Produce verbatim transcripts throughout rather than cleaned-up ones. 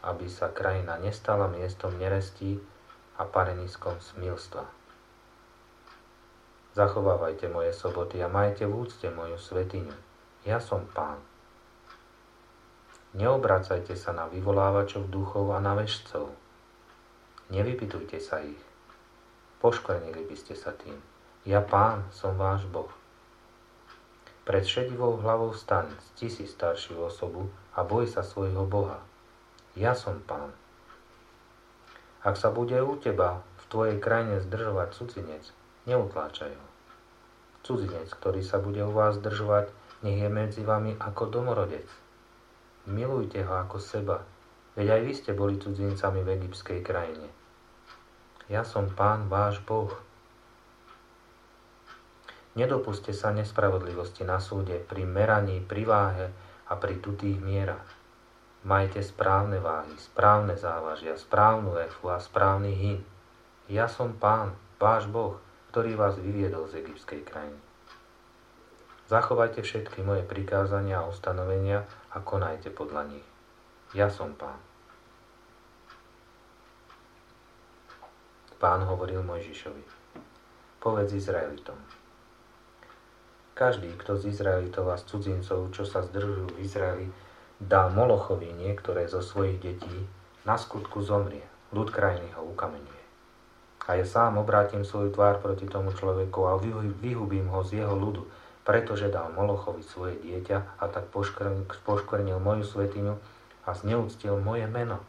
aby sa krajina nestala miestom nerestí a pareniskom smilstva. Zachovávajte moje soboty a majte v úcte moju svätyňu. Ja som Pán. Neobracajte sa na vyvolávačov duchov a na vešcov. Nevypytujte sa ich. Poškvrnili by ste sa tým. Ja Pán som váš Boh. Pred šedivou hlavou vstaň, cti si staršiu osobu a boj sa svojho Boha. Ja som Pán. Ak sa bude u teba v tvojej krajine zdržovať cudzinec, neutláčaj ho. Cudzinec, ktorý sa bude u vás zdržovať, nech je medzi vami ako domorodec. Milujte ho ako seba, veď aj vy ste boli cudzincami v egyptskej krajine. Ja som Pán váš Boh. Nedopusťte sa nespravodlivosti na súde pri meraní, pri váhe a pri tutých mierach. Majte správne váhy, správne závažia, správnu efu a správny hin. Ja som Pán, váš Boh, ktorý vás vyviedol z egyptskej krajiny. Zachovajte všetky moje prikázania a ustanovenia a konajte podľa nich. Ja som Pán. Pán hovoril Mojžišovi: povedz Izraelitom. Každý, kto z Izraelitov a z cudzincov, čo sa zdržujú v Izraeli, dá Molochovi niektoré zo svojich detí, na skutku zomrie, ľud krajiny ho ukameňuje. A ja sám obrátim svoju tvár proti tomu človeku a vyhubím ho z jeho ľudu, pretože dal Molochovi svoje dieťa a tak poškvrnil moju svätyňu a zneúctil moje meno.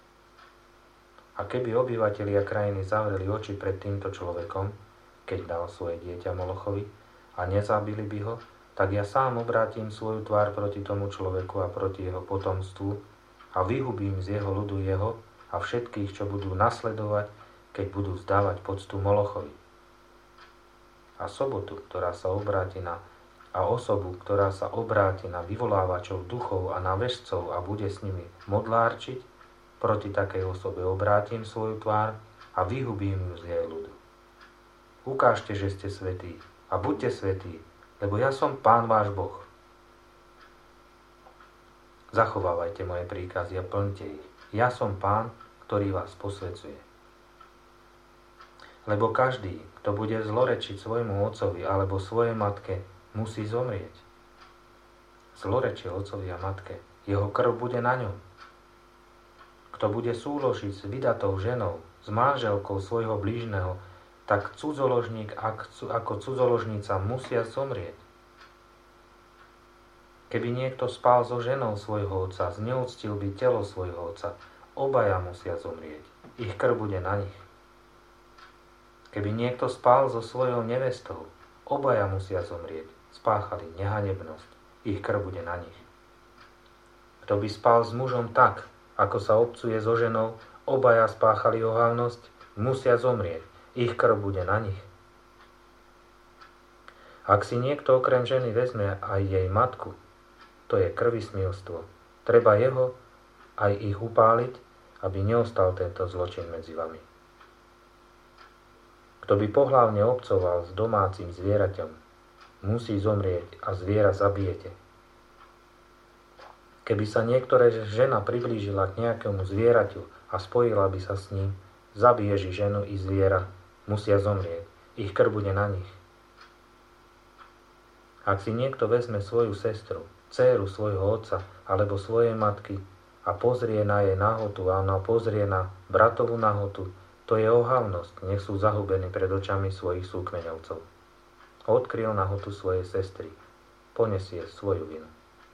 A keby obyvatelia krajiny zavreli oči pred týmto človekom, keď dal svoje dieťa Molochovi, a nezabili by ho, tak ja sám obrátim svoju tvár proti tomu človeku a proti jeho potomstvu a vyhubím z jeho ľudu jeho a všetkých, čo budú nasledovať, keď budú vzdávať poctu Molochovi. A sobotu, ktorá sa obráti na a osobu, ktorá sa obráti na vyvolávačov duchov a na vešcov a bude s nimi modlárčiť, proti takej osobe obrátim svoju tvár a vyhubím ju z jej ľudu. Ukážte, že ste svätí, a buďte svätí, lebo ja som Pán váš Boh. Zachovávajte moje príkazy a plňte ich. Ja som Pán, ktorý vás posväcuje. Lebo každý, kto bude zlorečiť svojmu otcovi alebo svojej matke, musí zomrieť. Zlorečie otcovi a matke, jeho krv bude na ňom. Kto bude súložiť s vydatou ženou, s manželkou svojho blížneho, tak cudzoložník ako cudzoložnica musia zomrieť. Keby niekto spal so ženou svojho otca, zneúctil by telo svojho otca, obaja musia zomrieť. Ich krv bude na nich. Keby niekto spal so svojou nevestou, obaja musia zomrieť. Spáchali nehanebnosť. Ich krv bude na nich. Kto by spal s mužom tak, ako sa obcuje so ženou, obaja spáchali ohavnosť, musia zomrieť. Ich krv bude na nich. Ak si niekto okrem ženy vezme aj jej matku, to je krvismilstvo. Treba jeho aj ich upáliť, aby neostal tento zločin medzi vami. Kto by pohlavne obcoval s domácim zvieraťom, musí zomrieť a zviera zabijete. Keby sa niektoré žena priblížila k nejakému zvieraťu a spojila by sa s ním, zabije ženu i zviera, musia zomrieť. Ich krv bude na nich. Ak si niekto vezme svoju sestru, dcéru svojho otca alebo svojej matky a pozrie na jej nahotu a ona pozrie na bratovú nahotu, to je ohavnosť, nech sú zahubení pred očami svojich súkmeňovcov. Odkryl nahotu svojej sestry, ponesie svoju vinu.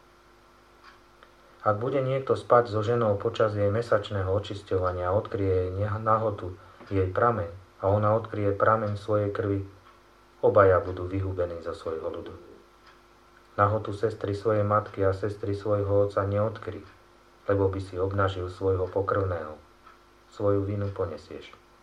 Ak bude niekto spať so ženou počas jej mesačného očisťovania a odkryje jej nahotu jej prameň, a ona odkryje prameň svojej krvi, obaja budú vyhubení zo svojho ľudu. Nahotu sestry svojej matky a sestry svojho otca neodkry, lebo by si obnažil svojho pokrvného. Svoju vinu ponesieš.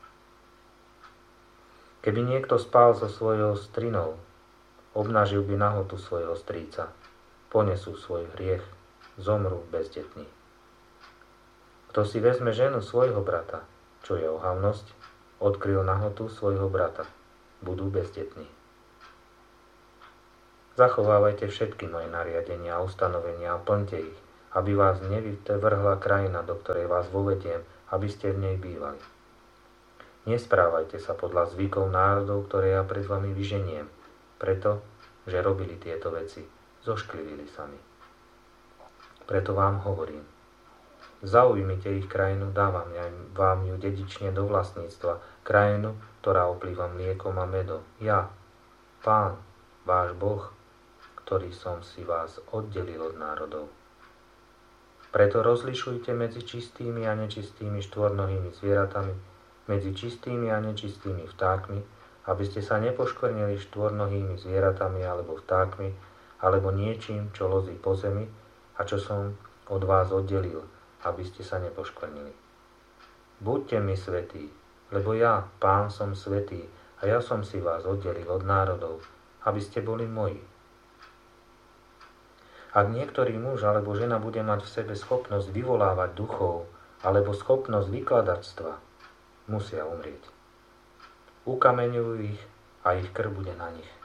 Keby niekto spal so svojou strinou, obnažil by nahotu svojho strýca, ponesú svoj hriech, zomrú bezdetní. Kto si vezme ženu svojho brata, čo je ohavnosť, odkryl nahotu svojho brata, budú bezdetní. Zachovávajte všetky moje nariadenia a ustanovenia a plňte ich, aby vás nevyvrhla krajina, do ktorej vás vovediem, aby ste v nej bývali. Nesprávajte sa podľa zvykov národov, ktoré ja pred vami vyženiem, preto, že robili tieto veci, zošklivili sa mi. Preto vám hovorím, zaujmite ich krajinu, dávam vám ju dedične do vlastníctva, krajinu, ktorá oplýva mliekom a medom. Ja, Pán, váš Boh, ktorý som si vás oddelil od národov. Preto rozlišujte medzi čistými a nečistými štvornohými zvieratami, medzi čistými a nečistými vtákmi, aby ste sa nepoškvrnili štvornohými zvieratami alebo vtákmi, alebo niečím, čo lozí po zemi a čo som od vás oddelil, aby ste sa nepoškvrnili. Buďte mi svätí, lebo ja, Pán, som svätý a ja som si vás oddelil od národov, aby ste boli moji. Ak niektorý muž alebo žena bude mať v sebe schopnosť vyvolávať duchov alebo schopnosť vykladačstva, musia umrieť. Ukameňujú ich a ich krv bude na nich.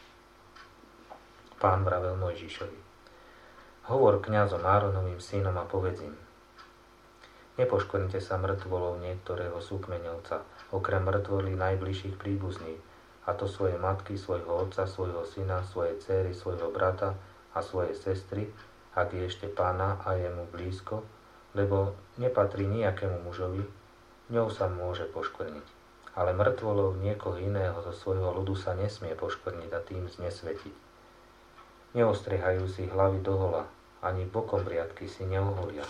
Pán vravel Mojžišovi: Hovor kňazom Áronovým synom a povedz im: Nepoškvrnite sa mŕtvolou niektorého súkmeňovca, okrem mŕtvoly najbližších príbuzných, a to svoje matky, svojho otca, svojho syna, svojej céry, svojho brata a svojej sestry, ak je ešte pána a je mu blízko, lebo nepatrí nejakému mužovi, ňou sa môže poškvrniť. Ale mŕtvolou niekoho iného zo svojho ľudu sa nesmie poškvrniť a tým znesvetiť. Neostrihajú si hlavy dohola, ani bokom briadky si neoholia.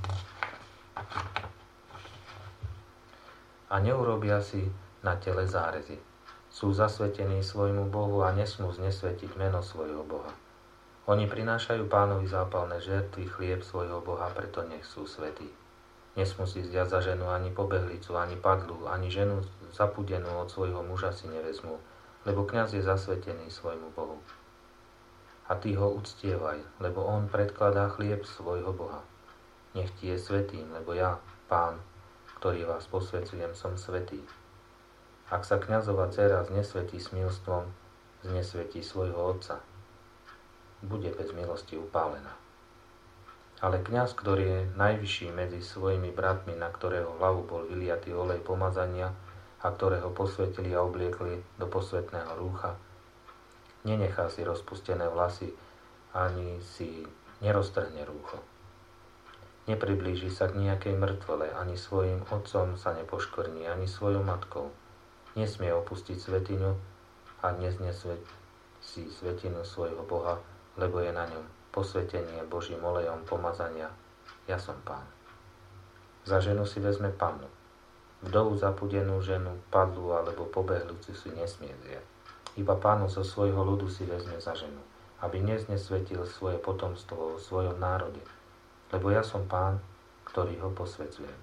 A neurobia si na tele zárezy. Sú zasvetení svojmu Bohu a nesmú znesvetiť meno svojho Boha. Oni prinášajú Pánovi zápalné žertvy, chlieb svojho Boha, preto nech sú svätí. Nesmú si vziať za ženu ani pobehlicu, ani padlu, ani ženu zapudenú od svojho muža si nevezmú, lebo kňaz je zasvetený svojmu Bohu. A ty ho uctievaj, lebo on predkladá chlieb svojho Boha. Nech ti je svätým, lebo ja, Pán, ktorý vás posvedcujem, som svätý. Ak sa kňazova dcera znesvetí smilstvom, znesvetí svojho otca. Bude bez milosti upálená. Ale kňaz, ktorý je najvyšší medzi svojimi bratmi, na ktorého hlavu bol vyliatý olej pomazania a ktorého posvetili a obliekli do posvetného rúcha, nenechá si rozpustené vlasy, ani si neroztrhne rúcho. Nepriblíži sa k nejakej mŕtvole, ani svojim otcom sa nepoškvrní, ani svojou matkou. Nesmie opustiť svetiňu a neznesveť si svetinu svojho Boha, lebo je na ňom posvetenie Božím olejom pomazania. Ja som Pán. Za ženu si vezme pannu. Vdovu zapudenú ženu, padlu alebo pobehľúci si nesmie vziať. Iba Pánu zo svojho ľudu si vezme za ženu, aby neznesvetil svoje potomstvo vo svojom národe. Lebo ja som Pán, ktorý ho posvedzujem.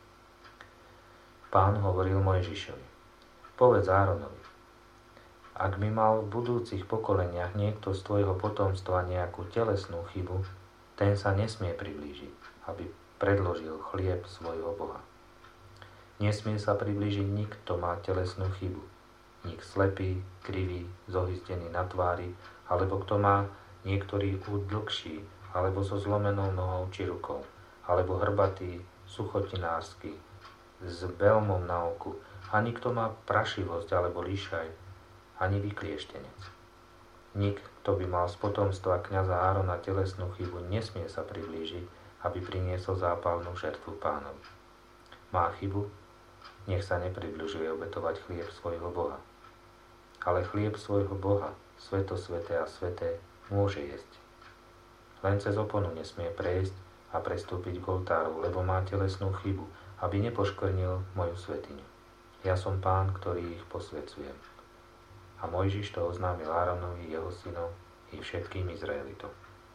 Pán hovoril Mojžišovi: Povedz Áronovi: Ak by mal v budúcich pokoleniach niekto z tvojho potomstva nejakú telesnú chybu, ten sa nesmie priblížiť, aby predložil chlieb svojho Boha. Nesmie sa priblížiť nik, kto má telesnú chybu. Nik slepý, krivý, zohyzdený na tvári, alebo kto má niektorý úd dlhší, alebo so zlomenou nohou či rukou, alebo hrbatý, suchotinársky, s belmom na oku, ani kto má prašivosť alebo lišaj, ani vyklieštenec. Nik, kto by mal z potomstva kňaza Árona telesnú chybu, nesmie sa priblížiť, aby priniesol zápalnú žertvu Pánovi. Má chybu? Nech sa nepribližuje obetovať chlieb svojho Boha. Ale chlieb svojho Boha, sveto sveté a sveté, môže jesť. Len cez oponu nesmie prejsť a prestúpiť k oltáru, lebo má telesnú chybu, aby nepoškvrnil moju svetiňu. Ja som Pán, ktorý ich posvedcujem. A Mojžiš to oznámil Áronovi, jeho synom i všetkým Izraelitom.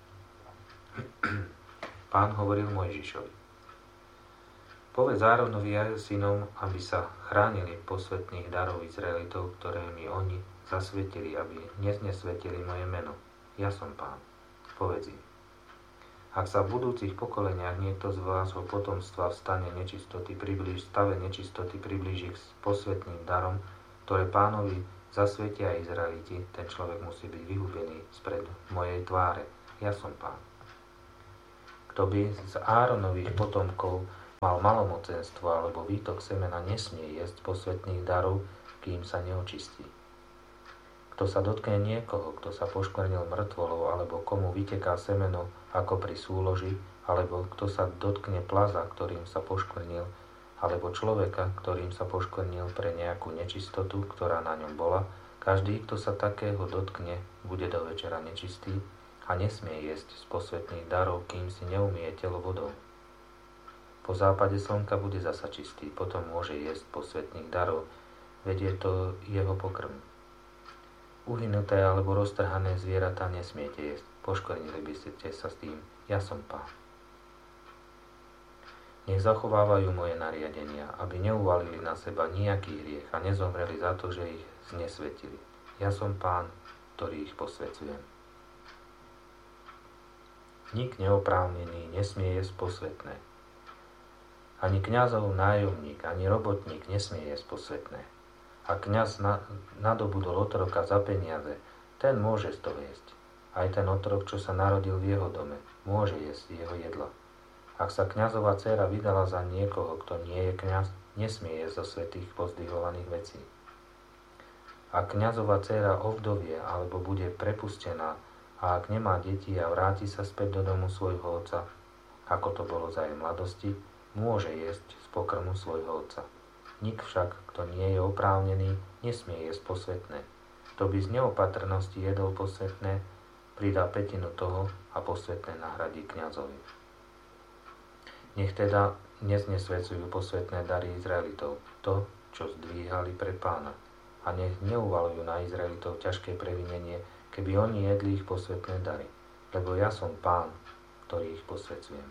Pán hovoril Mojžišovi: Povedz Áronovi a jeho synom, aby sa chránili posvetných darov Izraelitov, ktoré mi oni zasvetili, aby neznesvetili moje meno. Ja som Pán. Povedz im: Ak sa v budúcich pokoleniach niekto z vášho potomstva v stane nečistoty priblíž, stave nečistoty priblíži k posvetným darom, ktoré Pánovi zasvetia Izraeliti, ten človek musí byť vyhubený spred mojej tváre. Ja som Pán. Kto by z Áronových potomkov mal malomocenstvo alebo výtok semena, nesmie jesť posvätných darov, kým sa neočistí. Kto sa dotkne niekoho, kto sa poškvrnil mŕtvolou, alebo komu vyteká semeno ako pri súloži, alebo kto sa dotkne plaza, ktorým sa poškvrnil, alebo človeka, ktorým sa poškvrnil pre nejakú nečistotu, ktorá na ňom bola, každý, kto sa takého dotkne, bude do večera nečistý a nesmie jesť z posvätných darov, kým si neumie telo vodou. Po západe slnka bude zasa čistý, potom môže jesť posvätných darov, veď je to jeho pokrm. Uhynuté alebo roztrhané zvieratá nesmiete jesť, poškvrnili by ste sa s tým, ja som Pán. Nech zachovávajú moje nariadenia, aby neuvalili na seba nejaký hriech a nezomreli za to, že ich znesvetili. Ja som Pán, ktorý ich posväcujem. Nik neoprávnený nesmie jesť posvätné. Ani kňazov nájomník, ani robotník nesmie jesť posvätné. Ak kňaz na, nadobudol otroka za peniaze, ten môže z toho jesť. Aj ten otrok, čo sa narodil v jeho dome, môže jesť jeho jedlo. Ak sa kňazová dcéra vydala za niekoho, kto nie je kňaz, nesmie jesť zo svätých pozdvihovaných vecí. Ak kňazová dcéra ovdovie alebo bude prepustená a ak nemá deti a vráti sa späť do domu svojho otca, ako to bolo za jej mladosti, môže jesť z pokrmu svojho otca. Nik však, kto nie je oprávnený, nesmie jesť posvätné. Kto by z neopatrnosti jedol posvätné, pridá pätinu toho a posvätné nahradí kňazovi. Nech teda neznesvedcujú posvätné dary Izraelitov, to, čo zdvíhali pre Pána, a nech neuvalujú na Izraelitov ťažké previnenie, keby oni jedli ich posvätné dary, lebo ja som Pán, ktorý ich posväcujem.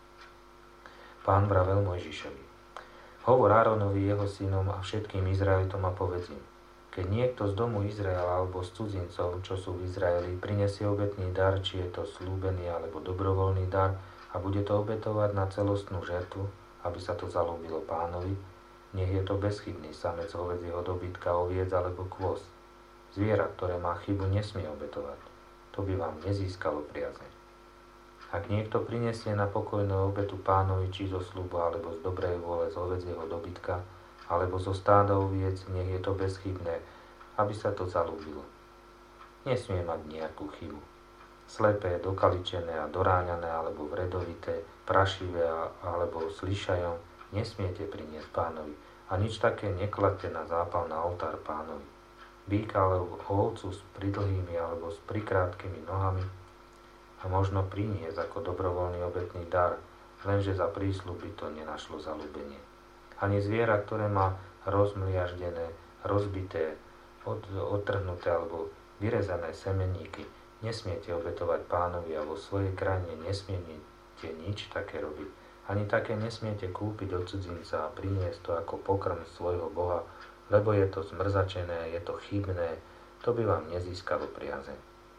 Pán vravel Mojžišovi: Hovor Áronovi, jeho synom a všetkým Izraelitom a povedz im: keď niekto z domu Izraela alebo z cudzincov, čo sú v Izraeli, prinesie obetný dar, či je to slúbený alebo dobrovoľný dar, a bude to obetovať na celostnú žertvu, aby sa to zalúbilo Pánovi, nech je to bezchybný samec hovädzieho dobytka, oviec alebo kôz. Zviera, ktoré má chybu, nesmie obetovať. To by vám nezískalo priazeň. Ak niekto prinesie na pokojnú obetu Pánovi, či zo sľubu, alebo z dobrej vôle z hovädzieho dobytka, alebo zo stáda oviec, nech je to bezchybné, aby sa to zalúbilo. Nesmie mať nejakú chybu. Slepé, dokaličené a doráňané, alebo vredovité, prašivé alebo slišajom, nesmiete priniesť Pánovi a nič také nekladte na zápal na oltár Pánovi. Býka alebo ovcu s pridlhými alebo s prikrátkými nohami a možno priniesť ako dobrovoľný obetný dar, lenže za prísľub by to nenašlo zalúbenie. Ani zviera, ktoré má rozmliaždené, rozbité, od, odtrhnuté alebo vyrezané semeníky, nesmiete obetovať Pánovi a vo svojej krajine nesmiete nič také robiť. Ani také nesmiete kúpiť od cudzinca a priniesť to ako pokrm svojho Boha, lebo je to zmrzačené, je to chybné, to by vám nezískalo priazeň.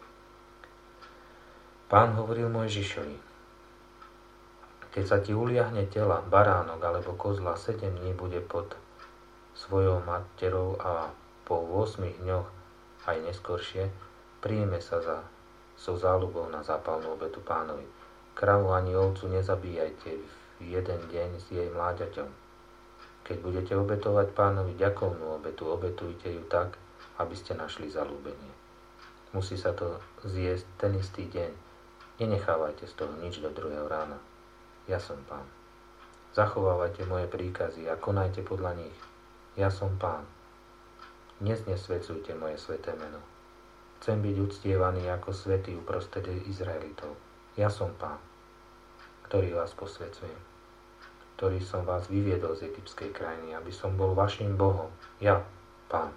Pán hovoril Mojžišovi: keď sa ti uliahne tela, baránok alebo kozla, sedem dní bude pod svojou materou a po ôsmich dňoch aj neskoršie príjme sa za, so záľubou na zápalnú obetu Pánovi. Kravu ani ovcu nezabíjajte v jeden deň s jej mláďaťom. Keď budete obetovať Pánovi ďakovnú obetu, obetujte ju tak, aby ste našli zaľúbenie. Musí sa to zjesť ten istý deň. Nenechávajte z toho nič do druhého rána. Ja som Pán. Zachovávajte moje príkazy a konajte podľa nich. Ja som Pán. Neznesvedzujte moje sväté meno. Chcem byť uctievaný ako svätý uprostred Izraelitov. Ja som Pán, ktorý vás posväcujem, ktorý som vás vyviedol z egyptskej krajiny, aby som bol vašim Bohom. Ja, Pán.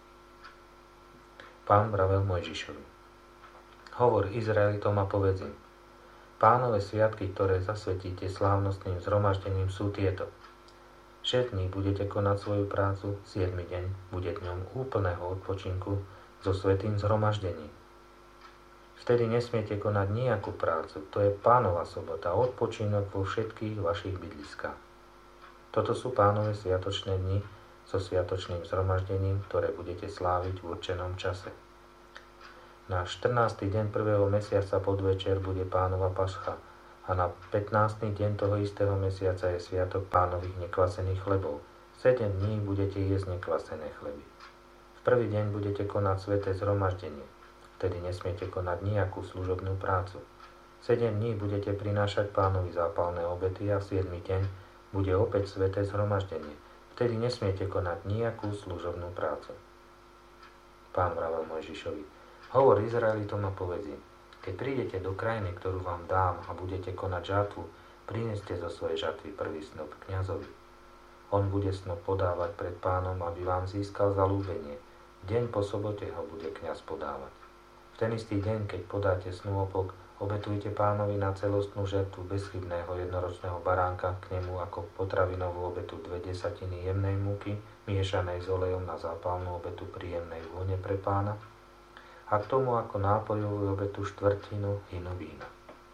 Pán vravel Mojžišovi: hovor Izraelitom a povedz im: Pánove sviatky, ktoré zasvetíte slávnostným zhromaždením, sú tieto. šesť dní budete konať svoju prácu, siedmy deň bude dňom úplného odpočinku so svätým zhromaždením. Vtedy nesmiete konať nejakú prácu, to je Pánova sobota, odpočinok vo všetkých vašich bydliskách. Toto sú Pánove sviatočné dni so sviatočným zhromaždením, ktoré budete sláviť v určenom čase. Na štrnásty deň prvého mesiaca podvečer bude Pánova pascha a A na pätnásty deň toho istého mesiaca je sviatok Pánových nekvasených chlebov. Sedem dní budete jesť nekvasené chleby. V prvý deň budete konať sväté zhromaždenie. Vtedy nesmiete konať nejakú služobnú prácu. Sedem dní budete prinášať Pánovi zápalné obety a v siedmy deň bude opäť sväté zhromaždenie. Vtedy nesmiete konať nejakú služobnú prácu. Pán vravel Mojžišovi: Hovor Izraelitom a povedz im: Keď prídete do krajiny, ktorú vám dám a budete konať žatvu, prineste zo svojej žatvy prvý snop kňazovi. On bude snop podávať pred Pánom, aby vám získal zaľúbenie. Deň po sobote ho bude kňaz podávať. V ten istý deň, keď podáte snúpok, obetujte Pánovi na celostnú žertvu bezchybného jednoročného baránka, k nemu ako potravinovú obetu dve desatiny jemnej múky, miešanej s olejom na zápalnú obetu príjemnej vône pre Pána, a k tomu ako nápojovú obetu štvrtinu hinu vína.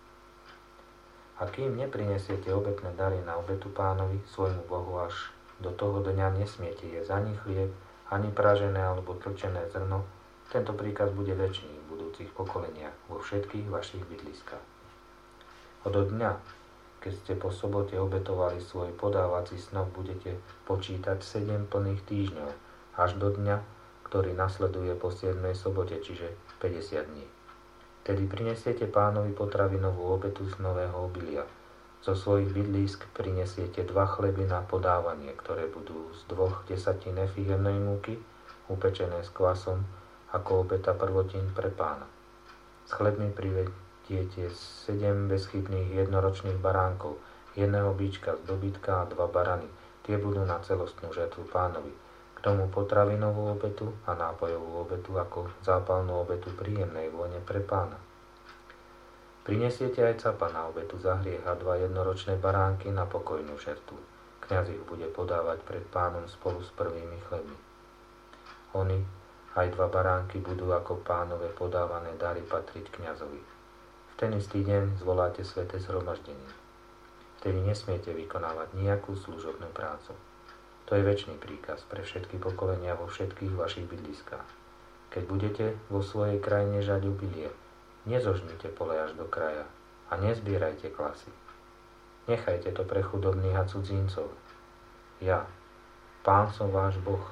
A kým neprinesiete obetné dary na obetu Pánovi, svojmu Bohu, až do toho dňa nesmiete jesť ani chlieb, ani pražené alebo tlčené zrno. Tento príkaz bude večný v budúcich pokoleniach vo všetkých vašich bydliskách. Od dňa, keď ste po sobote obetovali svoj podávací snop, budete počítať sedem plných týždňov, až do dňa, ktorý nasleduje po siedmej sobote, čiže päťdesiat dní. Tedy prinesiete Pánovi potravinovú obetu z nového obilia. Zo svojich bydlísk prinesiete dva chleby na podávanie, ktoré budú z dvoch desatín efy jemnej múky, upečené s kvasom, ako obeta prvotín pre Pána. S chlebmi privediete sedem bezchybných jednoročných baránkov, jedného bíčka z dobytka a dva barany. Tie budú na celostnú žetvu Pánovi. K tomu potravinovú obetu a nápojovú obetu ako zápalnú obetu príjemnej vône pre Pána. Prinesiete aj capa na obetu za hriech a dva jednoročné baránky na pokojnú žertu. Kňaz ich bude podávať pred Pánom spolu s prvými chlebmi. Oni, aj dva baránky, budú ako Pánove podávané dary patriť kňazovi. V ten istý deň zvoláte sväté zhromaždenie. Vtedy nesmiete vykonávať nejakú služobnú prácu. To je večný príkaz pre všetky pokolenia vo všetkých vašich bydliskách. Keď budete vo svojej krajine žať obilie, nezožnite pole až do kraja a nezbierajte klasy. Nechajte to pre chudobných a cudzincov. Ja, Pán som váš Boh.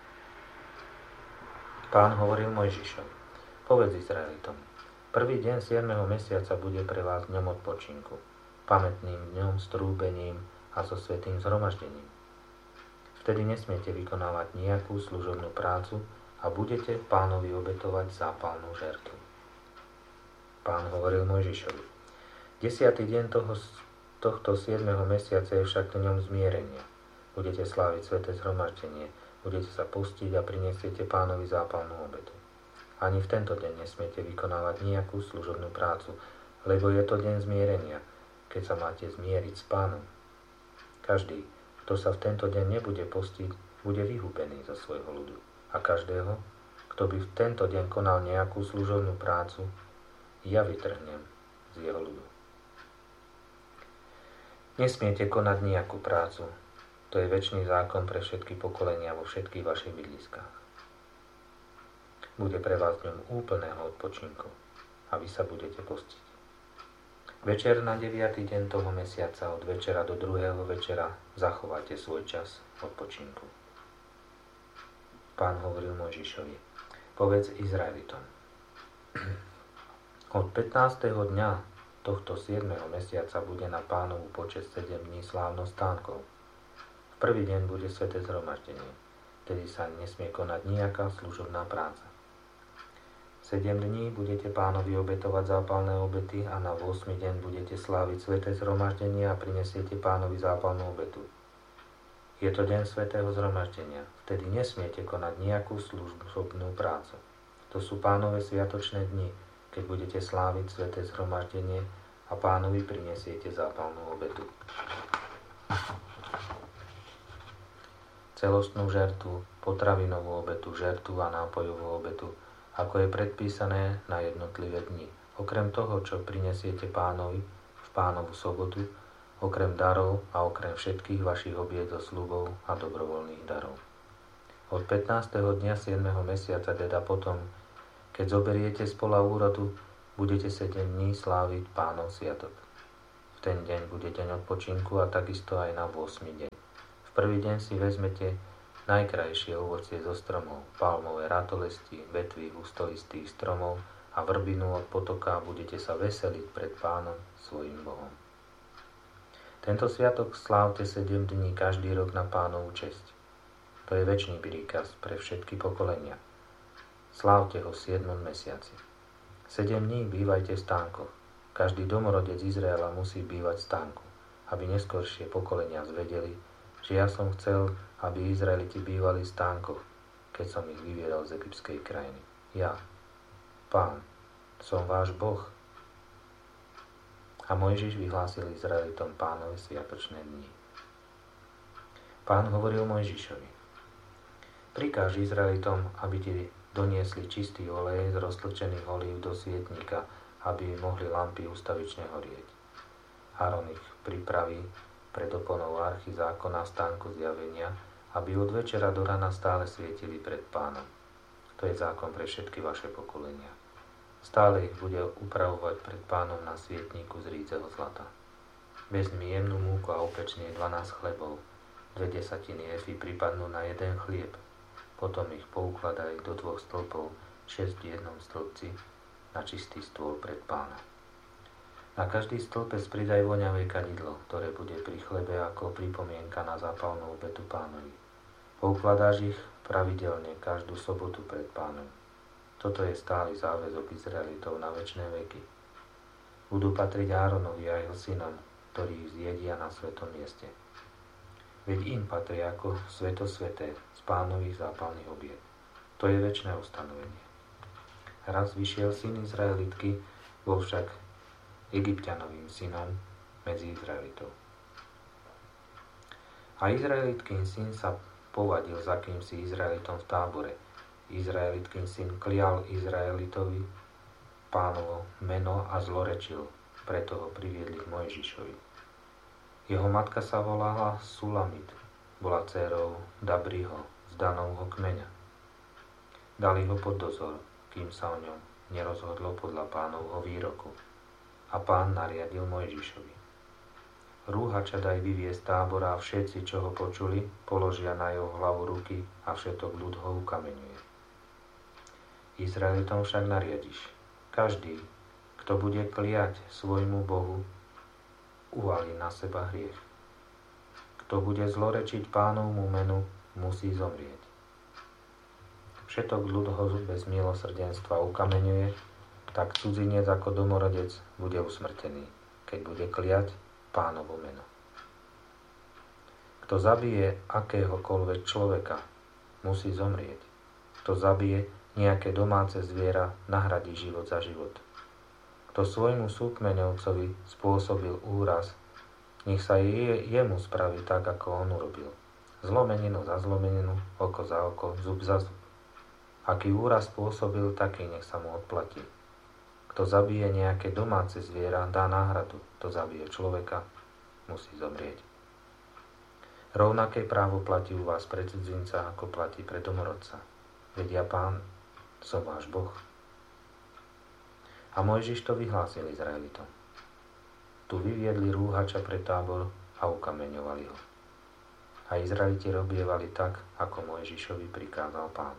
Pán hovoril Mojžišovi: Povedz Izraelitom: Prvý deň siedmeho mesiaca bude pre vás dňom odpočinku, pamätným dňom s trúbením a so svätým zhromaždením. Vtedy nesmiete vykonávať nejakú služobnú prácu a budete Pánovi obetovať zápalnú žertu. Pán hovoril Mojžišovi: Desiatý deň toho, tohto siedmeho mesiaca je však dňom zmierenia. Budete sláviť sväté zhromaždenie, budete sa postiť a prinesiete Pánovi zápalnú obetu. Ani v tento deň nesmiete vykonávať nejakú služobnú prácu, lebo je to deň zmierenia, keď sa máte zmieriť s Pánom. Každý, kto sa v tento deň nebude postiť, bude vyhubený zo svojho ľudu. A každého, kto by v tento deň konal nejakú služobnú prácu, ja vytrhnem z jeho ľudu. Nesmiete konať nejakú prácu. To je večný zákon pre všetky pokolenia vo všetkých vašich bydliskách. Bude pre vás dňom úplného odpočinku a vy sa budete postiť. Večer na deviaty deň toho mesiaca od večera do druhého večera zachovajte svoj čas odpočinku. Pán hovoril Mojžišovi: Povedz Izraelitom: Od pätnásteho dňa tohto siedmeho mesiaca bude na Pánovu počesť sedem dní slávnostánkov. V prvý deň bude sväté zhromaždenie, tedy sa nesmie konať nejaká služobná práca. Sedem dní budete Pánovi obetovať zápalné obety a na ôsmy deň budete sláviť sväté zhromaždenie a prinesiete Pánovi zápalnú obetu. Je to deň svätého zhromaždenia, vtedy nesmiete konať nejakú služobnú prácu. To sú Pánove sviatočné dni, keď budete sláviť sväté zhromaždenie a Pánovi prinesiete zápalnú obetu. Celostnú žertu, potravinovú obetu, žertu a nápojovú obetu, ako je predpísané na jednotlivé dni. Okrem toho, čo prinesiete Pánovi v Pánovu sobotu, okrem darov a okrem všetkých vašich obied zo sľubov a dobrovoľných darov. Od pätnásteho dňa siedmeho mesiaca, teda potom, keď zoberiete z pola úrodu, budete sedem dní sláviť Pánov sviatok. V ten deň bude deň odpočinku a takisto aj na ôsmy deň. V prvý deň si vezmete najkrajšie ovocie zo stromov, palmové ratolesti, vetvy hustolistých stromov a vrbinu od potoka a budete sa veseliť pred Pánom, svojím Bohom. Tento sviatok slávte sedem dní každý rok na Pánovu česť. To je večný príkaz pre všetky pokolenia. Slávte ho v siedmom mesiaci. Sedem dní bývajte v stánkoch. Každý domorodec Izraela musí bývať v stánku, aby neskoršie pokolenia zvedeli, že ja som chcel, aby Izraeliti bývali v stánkoch, keď som ich vyviedol z egyptskej krajiny. Ja, Pán, som váš Boh. A Mojžiš vyhlásil Izraelitom Pánove sviatočné dni. Pán hovoril Mojžišovi: prikáž Izraelitom, aby ti doniesli čistý olej z roztlčených olív do svietnika, aby mohli lampy ustavične horieť. Áron ich pripraví pred oponou archy zákona stánku zjavenia, aby od večera do rana stále svietili pred Pánom. To je zákon pre všetky vaše pokolenia. Stále ich bude upravovať pred Pánom na svietniku z rídzeho zlata. Vezmi jemnú múku a upečne dvanásť chlebov, dve desatiny efy pripadnú na jeden chlieb. Potom ich poukladaj do dvoch stĺpov, šesť v jednom stĺpci, na čistý stôl pred Pána. Na každý stĺpec pridaj voňavé kadidlo, ktoré bude pri chlebe ako pripomienka na zápalnú obetu Pánovi. Poukladáš ich pravidelne každú sobotu pred Pánom. Toto je stály záväzok Izraelitov na večné veky. Budú patriť Áronovi a jeho synom, ktorí ich zjedia na svetom mieste. Veď im patrí ako svetosveté z Pánových zápalných obiet. To je večné ustanovenie. Raz vyšiel syn Izraelitky, bol však Egypťanovým synom medzi Izraelitov. A Izraelitkyn syn sa povadil za kýmsi Izraelitom v tábore. Izraelitkyn syn klial Izraelitovi Pánovo meno a zlorečil, preto ho priviedli k Mojžišovi. Jeho matka sa volala Sulamit, bola dcérou Dabriho z Danovho kmeňa. Dali ho pod dozor, kým sa o ňom nerozhodlo podľa Pánovho výroku. A Pán nariadil Mojžišovi: rúhača daj vyviesť z tábora a všetci, čo ho počuli, položia na jeho hlavu ruky a všetok ľud ho ukameňuje. Izraelitom však nariadiš: každý, kto bude kliať svojmu Bohu, uvalí na seba hriech. Kto bude zlorečiť Pánovmu menu, musí zomrieť. Všetok ľud ho bez milosrdenstva ukameňuje, tak cudzinec ako domorodec bude usmrtený, keď bude kliať Pánovo meno. Kto zabije akéhokoľvek človeka, musí zomrieť. Kto zabije nejaké domáce zviera, nahradí život za život. Kto svojmu súkmeňovcovi spôsobil úraz, nech sa je, jemu spraví tak, ako on urobil. Zlomeninu za zlomeninu, oko za oko, zub za zub. Aký úraz spôsobil, taký nech sa mu odplatí. Kto zabije nejaké domáce zviera, dá náhradu. Kto zabije človeka, musí zomrieť. Rovnaké právo platí u vás pre cudzinca, ako platí pre domorodca. Veď ja, Pán, som váš Boh. A Mojžiš to vyhlásil Izraelitom. Tu vyviedli rúhača pre tábor a ukameňovali ho. A Izraeliti robievali tak, ako Mojžišovi prikázal Pán.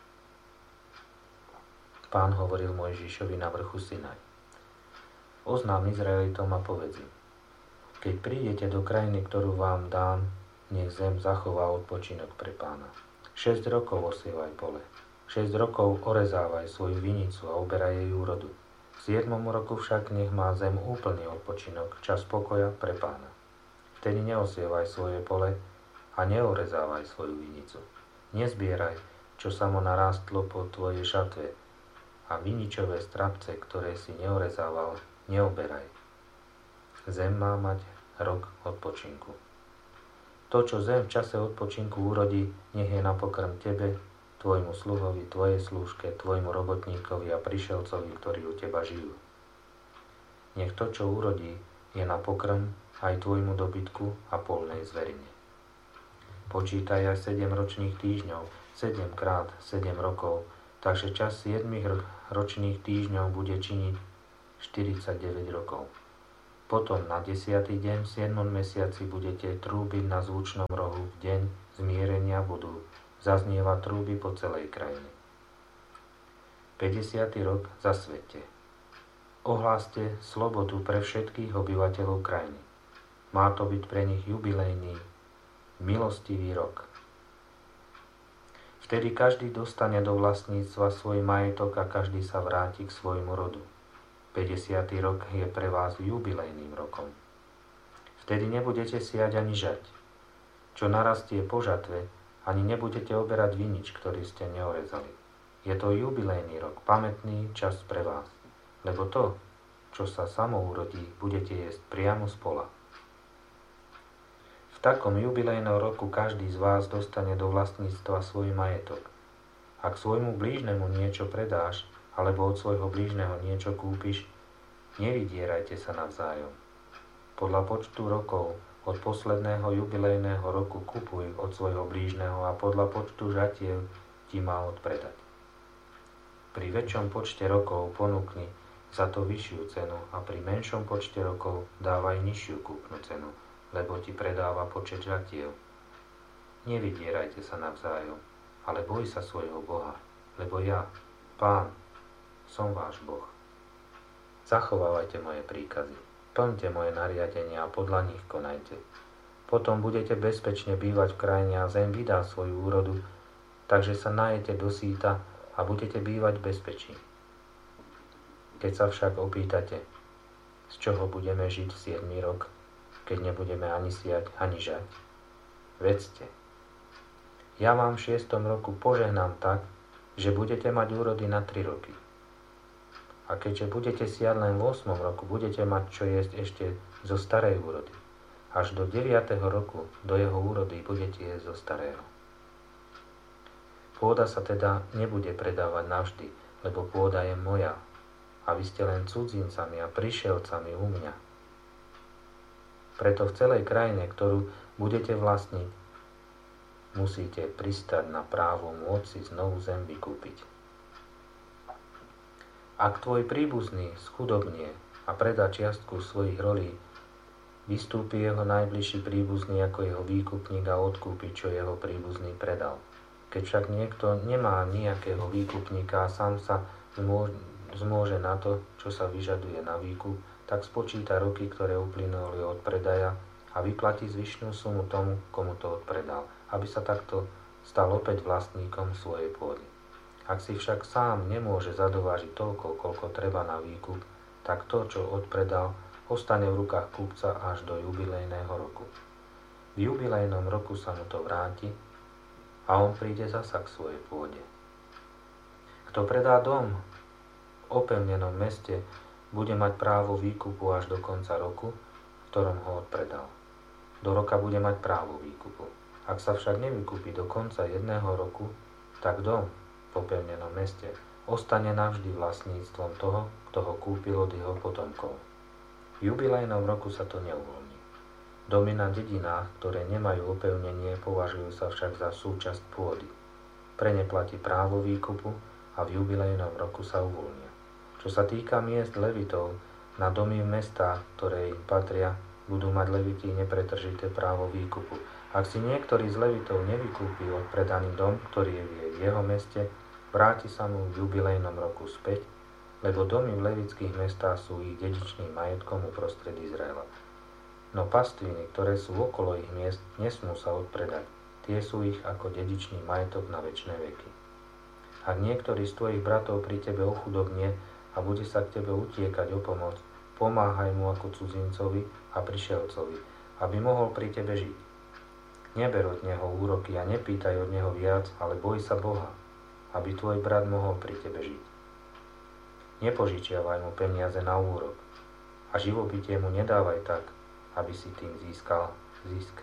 Pán hovoril Mojžišovi na vrchu Sinaj: oznám Izraelitom a povedz im: keď prídete do krajiny, ktorú vám dám, nech zem zachová odpočinok pre Pána. Šesť rokov osievaj pole, šesť rokov orezávaj svoju vinicu a oberaj jej úrodu. V siedmom roku však nech má zem úplný odpočinok, čas pokoja pre Pána. Vtedy neosievaj svoje pole a neorezávaj svoju vinicu. Nezbieraj, čo samo narástlo po tvojej šatve, a viničové strapce, ktoré si neorezával, neoberaj. Zem má mať rok odpočinku. To, čo zem v čase odpočinku urodí, nech je na pokrm tebe, tvojmu sluhovi, tvojej slúžke, tvojmu robotníkovi a prišelcovi, ktorí u teba žijú. Nech to, čo urodí, je na pokrm aj tvojmu dobytku a polnej zverine. Počítaj aj sedem ročných týždňov, sedem krát sedem rokov, takže čas siedmich ročných týždňov bude činiť štyridsaťdeväť rokov. Potom na desiatý deň v siedmom mesiaci budete trúbiť na zvučnom rohu. V deň zmierenia budú zaznievať trúby po celej krajine. päťdesiaty rok zasvete. Ohláste slobodu pre všetkých obyvateľov krajiny. Má to byť pre nich jubilejný, milostivý rok. Vtedy každý dostane do vlastníctva svoj majetok a každý sa vráti k svojmu rodu. päťdesiaty rok je pre vás jubilejným rokom. Vtedy nebudete siať ani žať. Čo narastie po žatve, ani nebudete oberať vinič, ktorý ste neorezali. Je to jubilejný rok, pamätný čas pre vás, lebo to, čo sa samo urodí, budete jesť priamo z pola. V takom jubilejnom roku každý z vás dostane do vlastníctva svoj majetok. Ak svojmu blížnemu niečo predáš, alebo od svojho blížneho niečo kúpiš, nevydierajte sa navzájom. Podľa počtu rokov od posledného jubilejného roku kupuj od svojho blížneho a podľa počtu žatiev ti má odpredať. Pri väčšom počte rokov ponúkni za to vyššiu cenu a pri menšom počte rokov dávaj nižšiu kúpnu cenu, lebo ti predáva počet žatiev. Nevydierajte sa navzájom, ale boj sa svojho Boha, lebo ja, Pán, som váš Boh. Zachovávajte moje príkazy, plňte moje nariadenia a podľa nich konajte. Potom budete bezpečne bývať v krajine a zem vydá svoju úrodu, takže sa najete do síta a budete bývať v bezpečí. Keď sa však opýtate, z čoho budeme žiť v siedmy rok, keď nebudeme ani siať, ani žať, vedzte. Ja vám v šiestom roku požehnám tak, že budete mať úrody na tri roky. A keďže budete siať len v ôsmom roku, budete mať čo jesť ešte zo starej úrody. Až do deviateho roku do jeho úrody budete jesť zo starého. Pôda sa teda nebude predávať navždy, lebo pôda je moja a vy ste len cudzincami a prišielcami u mňa. Preto v celej krajine, ktorú budete vlastniť, musíte pristať na právo môcť si znovu zem vykúpiť. Ak tvoj príbuzný schudobnie a predá čiastku svojich rolí, vystúpi jeho najbližší príbuzný ako jeho výkupník a odkúpi, čo jeho príbuzný predal. Keď však niekto nemá nejakého výkupníka a sám sa zmôže, zmôže na to, čo sa vyžaduje na výkup, tak spočíta roky, ktoré uplynuli od predaja a vyplatí zvyšnú sumu tomu, komu to odpredal, aby sa takto stal opäť vlastníkom svojej pôdy. Ak si však sám nemôže zadovážiť toľko, koľko treba na výkup, tak to, čo odpredal, ostane v rukách kúpca až do jubilejného roku. V jubilejnom roku sa mu to vráti a on príde zasa k svojej pôde. Kto predá dom v opevnenom meste, bude mať právo výkupu až do konca roku, v ktorom ho odpredal. Do roka bude mať právo výkupu. Ak sa však nevykúpi do konca jedného roku, tak dom v opevnenom meste ostane navždy vlastníctvom toho, kto ho kúpil od jeho potomkov. V jubilejnom roku sa to neuvoľní. Domy na dedinách, ktoré nemajú opevnenie, považujú sa však za súčasť pôdy. Pre ne platí právo výkupu a v jubilejnom roku sa uvoľnia. Čo sa týka miest levitov, na domy v mestách, ktoré im patria, budú mať leviti nepretržité právo výkupu. Ak si niektorý z levitov nevykúpi odpredaný dom, ktorý je v jeho meste, vráti sa mu v jubilejnom roku späť, lebo domy v levických mestách sú ich dedičným majetkom uprostred Izraela. No pastviny, ktoré sú okolo ich miest, nesmú sa odpredať. Tie sú ich ako dedičný majetok na večné veky. Ak niektorý z tvojich bratov pri tebe ochudobnie a bude sa k tebe utiekať o pomoc, pomáhaj mu ako cudzincovi a prišielcovi, aby mohol pri tebe žiť. Neber od neho úroky a nepýtaj od neho viac, ale boj sa Boha, aby tvoj brat mohol pri tebe žiť. Nepožičiavaj mu peniaze na úrok a živobytie mu nedávaj tak, aby si tým získal zisk.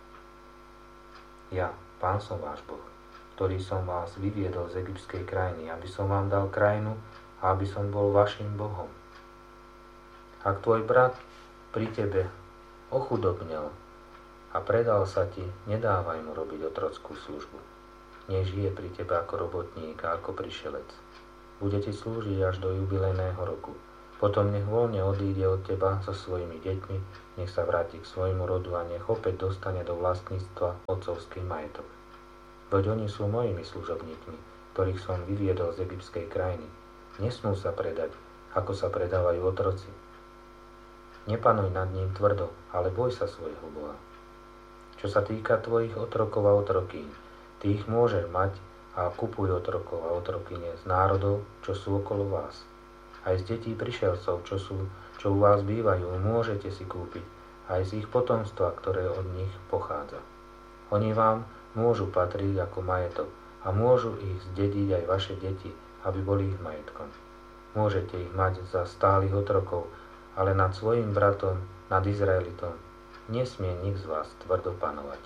Ja, Pán som váš Boh, ktorý som vás vyviedol z egyptskej krajiny, aby som vám dal krajinu a aby som bol vašim Bohom. Ak tvoj brat pri tebe ochudobnel a predal sa ti, nedávaj mu robiť otrockú službu. Nech žije pri tebe ako robotník a ako prišelec. Bude ti slúžiť až do jubilejného roku. Potom nech voľne odíde od teba so svojimi deťmi, nech sa vráti k svojmu rodu a nech opäť dostane do vlastníctva otcovský majetok. Veď oni sú mojimi služobníkmi, ktorých som vyviedol z egyptskej krajiny. Nesmú sa predať, ako sa predávajú otroci. Nepanuj nad ním tvrdo, ale boj sa svojho Boha. Čo sa týka tvojich otrokov a otrokýň, ty ich môžeš mať a kupuj otrokov a otrokyne z národov, čo sú okolo vás. Aj z detí prišelcov, čo, sú, čo u vás bývajú, môžete si kúpiť, aj z ich potomstva, ktoré od nich pochádza. Oni vám môžu patriť ako majetok a môžu ich zdediť aj vaše deti, aby boli ich majetkom. Môžete ich mať za stálych otrokov, ale nad svojim bratom, nad Izraelitom, nesmie nik z vás tvrdo panovať.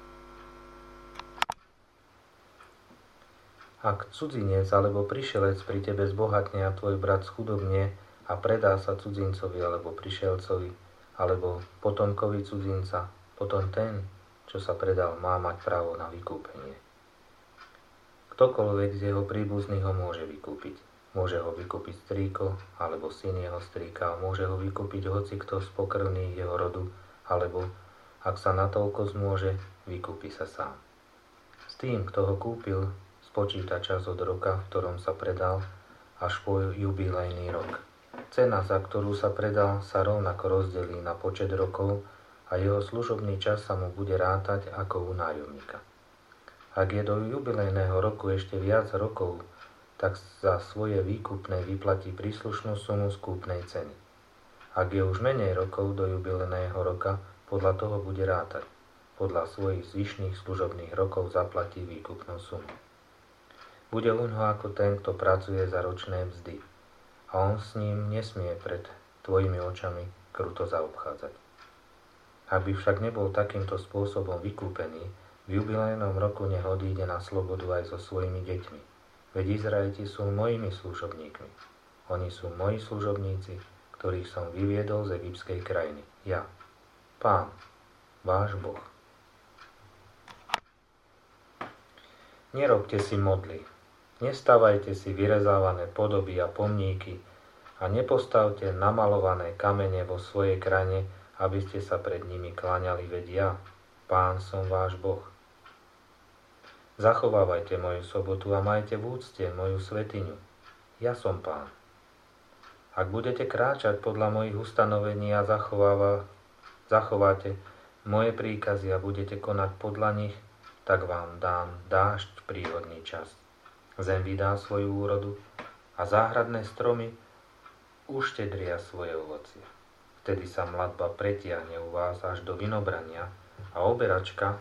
Ak cudzinec alebo prišelec pri tebe zbohatne a tvoj brat schudobne a predá sa cudzincovi alebo prišelcovi alebo potomkovi cudzinca, potom ten, čo sa predal, má mať právo na vykúpenie. Ktokoľvek z jeho príbuzných ho môže vykúpiť. Môže ho vykúpiť strýko alebo syn jeho strýka, môže ho vykúpiť hocikto z pokrvných jeho rodu, alebo, ak sa natoľko zmôže, vykúpi sa sám. S tým, kto ho kúpil, spočíta čas od roka, v ktorom sa predal, až po jubilejný rok. Cena, za ktorú sa predal, sa rovnako rozdelí na počet rokov a jeho služobný čas sa mu bude rátať ako u nájomníka. Ak je do jubilejného roku ešte viac rokov, tak za svoje výkupné vyplatí príslušnú sumu z kúpnej ceny. Ak je už menej rokov do jubilejného roka, podľa toho bude rátať. Podľa svojich zvyšných služobných rokov zaplatí výkupnú sumu. Bude uňho ako ten, kto pracuje za ročné mzdy, a on s ním nesmie pred tvojimi očami kruto zaobchádzať. Ak by však nebol takýmto spôsobom vykúpený, v jubilejnom roku nech odíde na slobodu aj so svojimi deťmi. Veď Izraeliti sú mojimi služobníkmi. Oni sú moji služobníci, ktorých som vyviedol z egyptskej krajiny. Ja, Pán, váš Boh. Nerobte si modly. Nestávajte si vyrezávané podoby a pomníky a nepostavte namalované kamene vo svojej krajine, aby ste sa pred nimi kláňali, veď ja, Pán, som váš Boh. Zachovávajte moju sobotu a majte v úcte moju svätyňu. Ja som Pán. Ak budete kráčať podľa mojich ustanovení a zachováva, zachováte moje príkazy a budete konať podľa nich, tak vám dám dážď v príhodný čas. Zem vydá svoju úrodu a záhradné stromy uštedria svoje ovocie. Vtedy sa mladba pretiahne u vás až do vinobrania a oberačka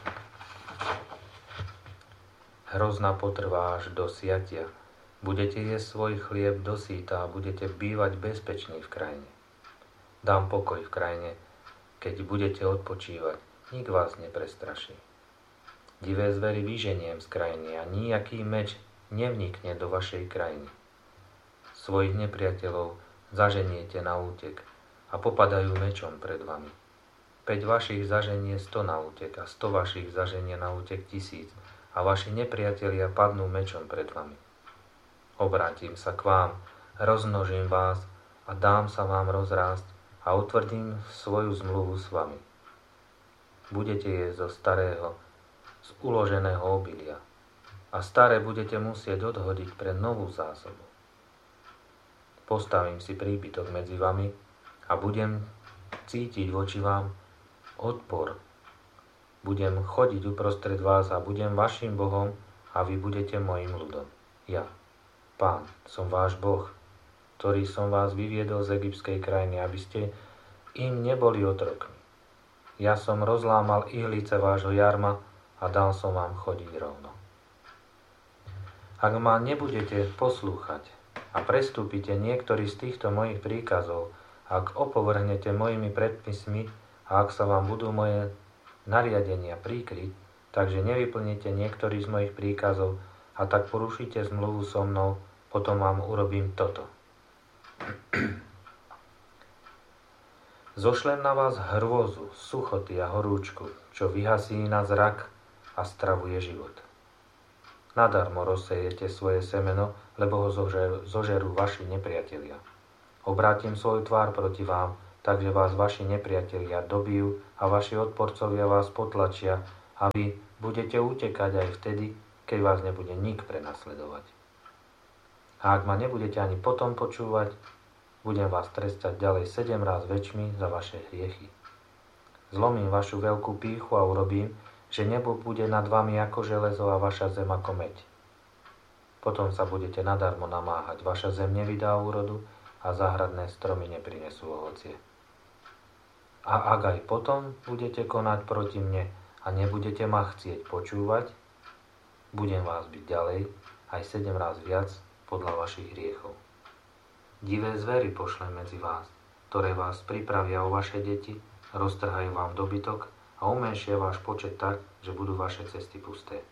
hrozna potrvá až do siatia. Budete jesť svoj chlieb do síta a budete bývať bezpečný v krajine. Dám pokoj v krajine, keď budete odpočívať, nik vás neprestraší. Divé zvery vyženiem z krajiny a nijaký meč nevnikne do vašej krajiny. Svojich nepriateľov zaženiete na útek a popadajú mečom pred vami. Päť vašich zaženie sto na útek a sto vašich zaženie na útek tisíc a vaši nepriatelia padnú mečom pred vami. Obrátim sa k vám, rozmnožím vás a dám sa vám rozrásť a utvrdím svoju zmluvu s vami. Budete jesť zo starého, z uloženého obilia a staré budete musieť odhodiť pre novú zásobu. Postavím si príbytok medzi vami a budem cítiť voči vám odpor. Budem chodiť uprostred vás a budem vašim Bohom a vy budete mojim ľudom. Ja, Pán, som váš Boh, ktorý som vás vyviedol z egyptskej krajiny, aby ste im neboli otrokmi. Ja som rozlámal ihlice vášho jarma a dal som vám chodiť rovno. Ak ma nebudete poslúchať a prestúpite niektorý z týchto mojich príkazov, ak opovrhnete mojimi predpismi a ak sa vám budú moje nariadenia príkryť, takže nevyplníte niektorý z mojich príkazov a tak porušíte zmluvu so mnou, potom vám urobím toto. Zošlem na vás hrôzu, suchoty a horúčku, čo vyhasí na zrak a stravuje život. Nadarmo rozsejete svoje semeno, lebo ho zožerú, zožerú vaši nepriatelia. Obrátim svoju tvár proti vám, takže vás vaši nepriatelia dobijú a vaši odporcovia vás potlačia a vy budete utekať aj vtedy, keď vás nebude nik prenasledovať. A ak ma nebudete ani potom počúvať, budem vás trestať ďalej sedem ráz väčšmi za vaše hriechy. Zlomím vašu veľkú pýchu a urobím, že nebo bude nad vami ako železo a vaša zem ako meď. Potom sa budete nadarmo namáhať, vaša zem nevydá úrodu a záhradné stromy neprinesú ovocie. A ak aj potom budete konať proti mne a nebudete ma chcieť počúvať, budem vás byť ďalej aj sedem ráz viac podľa vašich hriechov. Divé zvery pošlem medzi vás, ktoré vás pripravia o vaše deti, roztrhajú vám dobytok a umenšia váš počet tak, že budú vaše cesty pusté.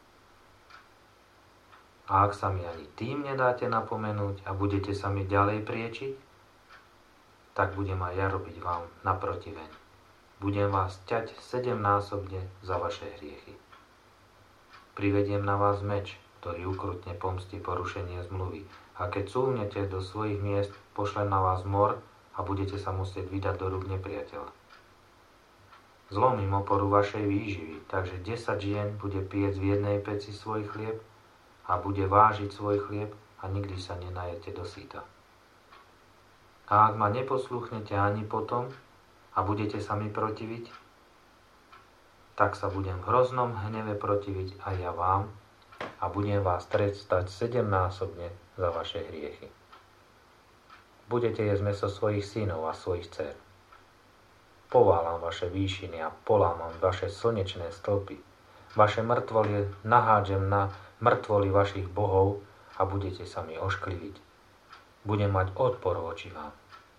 A ak sa mi ani tým nedáte napomenúť a budete sa mi ďalej priečiť, tak budem aj ja robiť vám naprotiveň. Budem vás ťať sedemnásobne za vaše hriechy. Privediem na vás meč, ktorý ukrutne pomstí porušenie zmluvy. A keď súvnete do svojich miest, pošlem na vás mor a budete sa musieť vydať do rúk nepriateľa. Zlomím oporu vašej výživy, takže desať žien bude piec v jednej peci svoj chlieb a bude vážiť svoj chlieb a nikdy sa nenajete do síta. A ak ma neposluchnete ani potom a budete sa mi protiviť, tak sa budem v hroznom hneve protiviť aj ja vám a budem vás trestať sedemnásobne za vaše hriechy. Budete jesť mäso svojich synov a svojich dcér. Poválam vaše výšiny a polámam vaše slnečné stĺpy. Vaše mŕtvolie nahádžem na mŕtvoly vašich bohov a budete sa mi oškliviť. Budem mať odpor voči vám.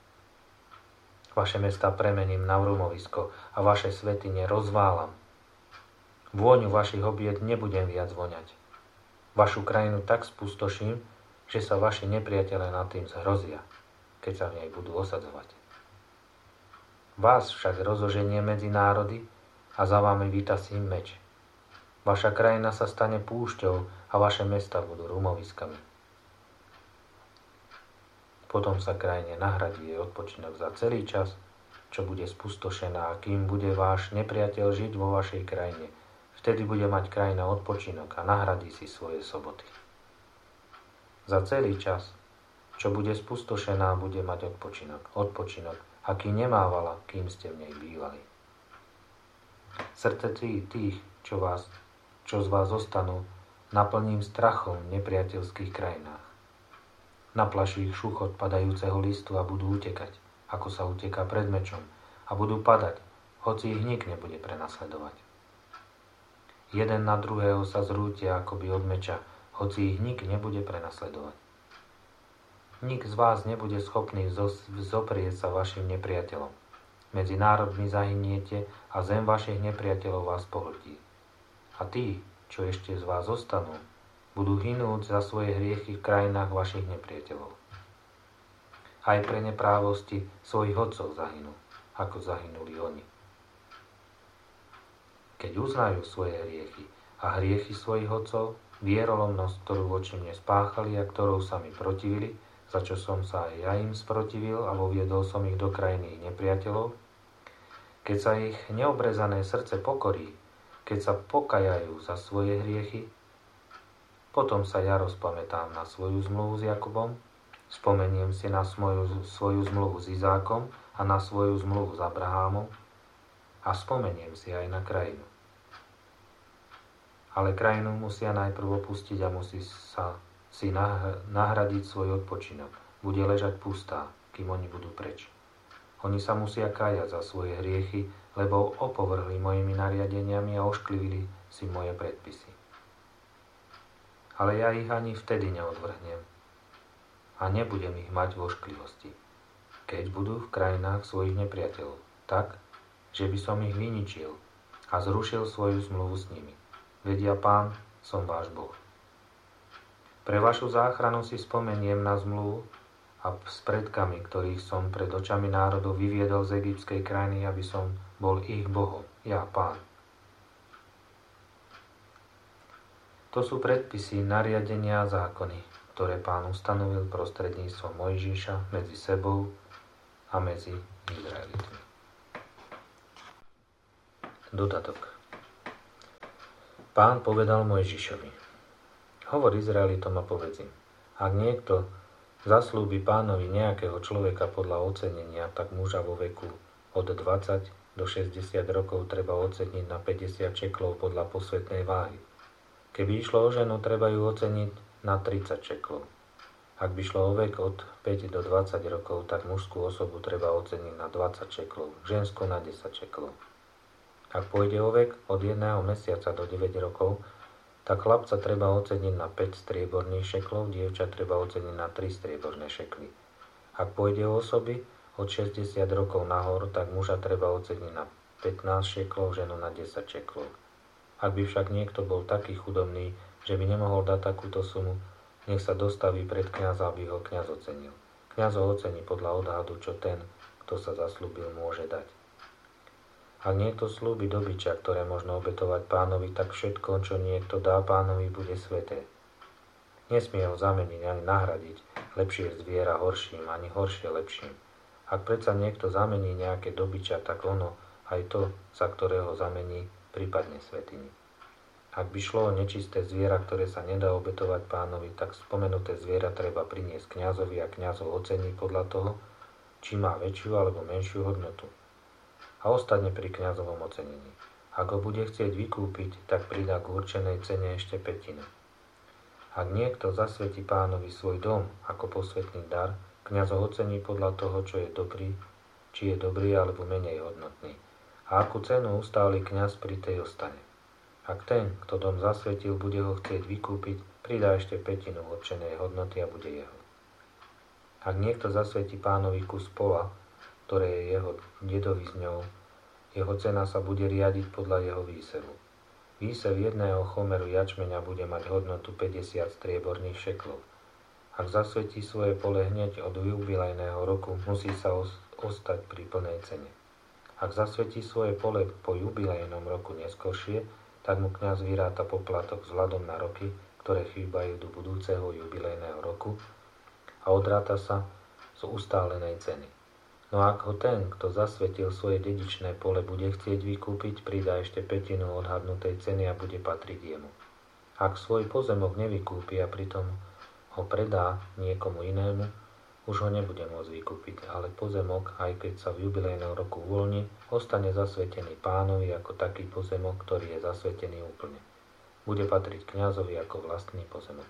Vaše mestá premením na rumovisko a vaše svätyne rozválam. Vôňu vašich obied nebudem viac voňať. Vašu krajinu tak spustoším, že sa vaši nepriatelia nad tým zhrozia, keď sa v nej budú osadzovať. Vás však rozoženie medzi národy a za vami vytasím meč. Vaša krajina sa stane púšťou a vaše mesta budú rumoviskami. Potom sa krajine nahradí jej odpočinok za celý čas, čo bude spustošená a kým bude váš nepriateľ žiť vo vašej krajine. Vtedy bude mať krajina odpočinok a nahradí si svoje soboty. Za celý čas, čo bude spustošená, bude mať odpočinok. Odpočinok, aký nemávala, kým ste v nej bývali. Srdce tých, tých čo, vás, čo z vás zostanú, naplním strachom v nepriateľských krajinách. Naplaší ich šuchot padajúceho listu a budú utekať, ako sa uteká pred mečom, a budú padať, hoci ich nik nebude prenasledovať. Jeden na druhého sa zrútia akoby od meča, hoci ich nik nebude prenasledovať. Nik z vás nebude schopný zoprieť sa vašim nepriateľom. Medzi národmi zahyniete a zem vašich nepriateľov vás pohltí. A tí, čo ešte z vás zostanú, budú hynúť za svoje hriechy v krajinách vašich nepriateľov. Aj pre neprávosti svojich otcov zahynú, ako zahynuli oni. Keď uznajú svoje hriechy a hriechy svojich otcov, vierolomnosť, ktorú voči mne spáchali a ktorou sa mi protivili, za čo som sa aj ja im sprotivil a voviedol som ich do krajiny ich nepriateľov, keď sa ich neobrezané srdce pokorí, keď sa pokajajú za svoje hriechy, potom sa ja rozpamätám na svoju zmluvu s Jakubom, spomeniem si na svoju, svoju zmluvu s Izákom a na svoju zmluvu s Abrahámom a spomeniem si aj na krajinu. Ale krajinu musia najprv opustiť a musí sa si nahradiť svoj odpočinok. Bude ležať pustá, kým oni budú preč. Oni sa musia kájať za svoje hriechy, lebo opovrhli mojimi nariadeniami a ošklivili si moje predpisy. Ale ja ich ani vtedy neodvrhnem a nebudem ich mať v ošklivosti, keď budú v krajinách svojich nepriateľov, tak, že by som ich vyničil a zrušil svoju zmluvu s nimi. Vedia Pán, som váš Boh. Pre vašu záchranu si spomeniem na zmluvu a s predkami, ktorých som pred očami národov vyviedol z egyptskej krajiny, aby som bol ich Bohom, ja Pán. To sú predpisy, nariadenia a zákony, ktoré Pán ustanovil prostredníctvom Mojžiša medzi sebou a medzi Izraelitmi. Dodatok. Pán povedal Mojžišovi: Hovor Izraelitom a povedz im: Ak niekto zaslúbi Pánovi nejakého človeka podľa ocenenia, tak muža vo veku od dvadsať do šesťdesiat rokov treba oceniť na päťdesiat šeklov podľa posvätnej váhy. Keby išlo o ženu, treba ju oceniť na tridsať šeklov. Ak by šlo o vek od päť do dvadsať rokov, tak mužskú osobu treba oceniť na dvadsať šeklov, ženskú na desať šeklov. Ak pôjde o vek od jedného mesiaca do deväť rokov, tak chlapca treba oceniť na päť strieborných šeklov, dievča treba oceniť na tri strieborné šekly. Ak pôjde o osoby od šesťdesiat rokov nahor, tak muža treba oceniť na pätnásť šeklov, ženu na desať šeklov. Ak by však niekto bol taký chudobný, že by nemohol dať takúto sumu, nech sa dostaví pred kňaza, aby ho kňaz ocenil. Kňaz ho ocení podľa odhadu, čo ten, kto sa zaslúbil, môže dať. Ak niekto slúbi dobyča, ktoré možno obetovať Pánovi, tak všetko, čo niekto dá Pánovi, bude sväté. Nesmie ho zameniť ani nahradiť lepšie zviera horším, ani horšie lepším. Ak predsa niekto zamení nejaké dobyča, tak ono, aj to, za ktorého zamení, prípadne svätyni. Ak by šlo o nečisté zviera, ktoré sa nedá obetovať Pánovi, tak spomenuté zviera treba priniesť kňazovi a kňaz ho ocení podľa toho, či má väčšiu alebo menšiu hodnotu. A ostane pri kňazovom ocenení. Ak ho bude chcieť vykúpiť, tak pridá k určenej cene ešte pätinu. Ak niekto zasvetí Pánovi svoj dom ako posvätný dar, kňaz ho ocení podľa toho, čo je dobrý, či je dobrý alebo menej hodnotný. A akú cenu ustáli kňaz, pri tej ostane. Ak ten, kto dom zasvetil, bude ho chcieť vykúpiť, pridá ešte pätinu určenej hodnoty a bude jeho. Ak niekto zasvetí Pánovi kus pola, ktoré je jeho dedovizňou, jeho cena sa bude riadiť podľa jeho výsevu. Výsev jedného chomeru jačmeňa bude mať hodnotu päťdesiat strieborných šeklov. Ak zasvetí svoje pole hneď od jubilejného roku, musí sa ostať pri plnej cene. Ak zasvetí svoje pole po jubilejnom roku neskoršie, tak mu kňaz vyráta poplatok vzhľadom na roky, ktoré chýbajú do budúceho jubilejného roku a odráta sa z ustálenej ceny. No ak ho ten, kto zasvetil svoje dedičné pole, bude chcieť vykúpiť, pridá ešte pätinu odhadnutej ceny a bude patriť jemu. Ak svoj pozemok nevykúpi a pritom ho predá niekomu inému, už ho nebude môcť vykúpiť, ale pozemok, aj keď sa v jubilejnom roku uvoľní, ostane zasvetený Pánovi ako taký pozemok, ktorý je zasvetený úplne. Bude patriť kňazovi ako vlastný pozemok.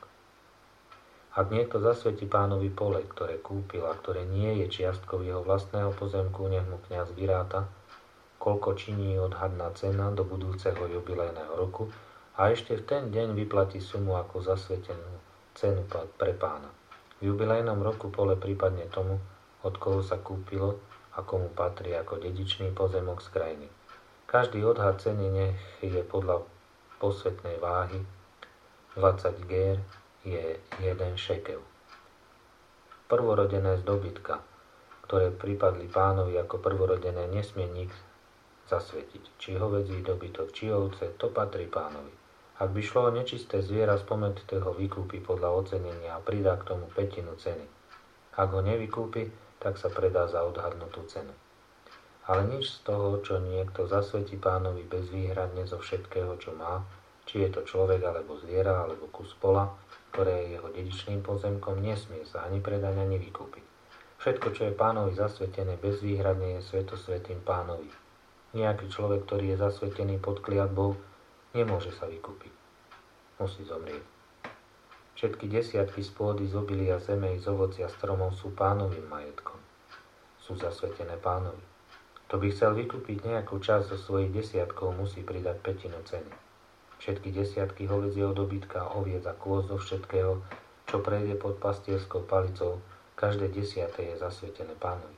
Ak niekto zasvetí Pánovi pole, ktoré kúpil a ktoré nie je čiastkou jeho vlastného pozemku, nech mu kňaz vyráta, koľko činí odhadná cena do budúceho jubilejného roku a ešte v ten deň vyplatí sumu ako zasvetenú cenu pre Pána. V jubilejnom roku pole prípadne tomu, od koho sa kúpilo a komu patrí ako dedičný pozemok z krajiny. Každý odhad ceny nech je podľa posvätnej váhy dvadsať gér je jeden šekel. Prvorodené z dobytka, ktoré pripadli Pánovi ako prvorodené, nesmie nik zasvetiť. Či hovädzí dobytok, či ovce, to patrí Pánovi. Ak by šlo o nečisté zviera, spomenutého vykúpi podľa ocenenia a pridá k tomu pätinu ceny. Ak ho nevykúpi, tak sa predá za odhadnutú cenu. Ale nič z toho, čo niekto zasvetí Pánovi bezvýhradne zo všetkého, čo má, či je to človek, alebo zviera, alebo kus pola, ktoré je jeho dedičným pozemkom, nesmie sa ani predať, ani vykúpiť. Všetko, čo je Pánovi zasvetené bezvýhradne, je svätosvätým Pánovi. Nejaký človek, ktorý je zasvetený pod kliatbou, nemôže sa vykúpiť. Musí zomrieť. Všetky desiatky z pôdy, z obilia zeme i z ovocia stromov sú Pánovým majetkom. Sú zasvetené Pánovi. Kto by chcel vykúpiť nejakú časť zo svojich desiatkov, musí pridať pätinu ceny. Všetky desiatky hovädzieho dobytka, oviec a kôz zo všetkého, čo prejde pod pastierskou palicou, každé desiate je zasvetené Pánovi.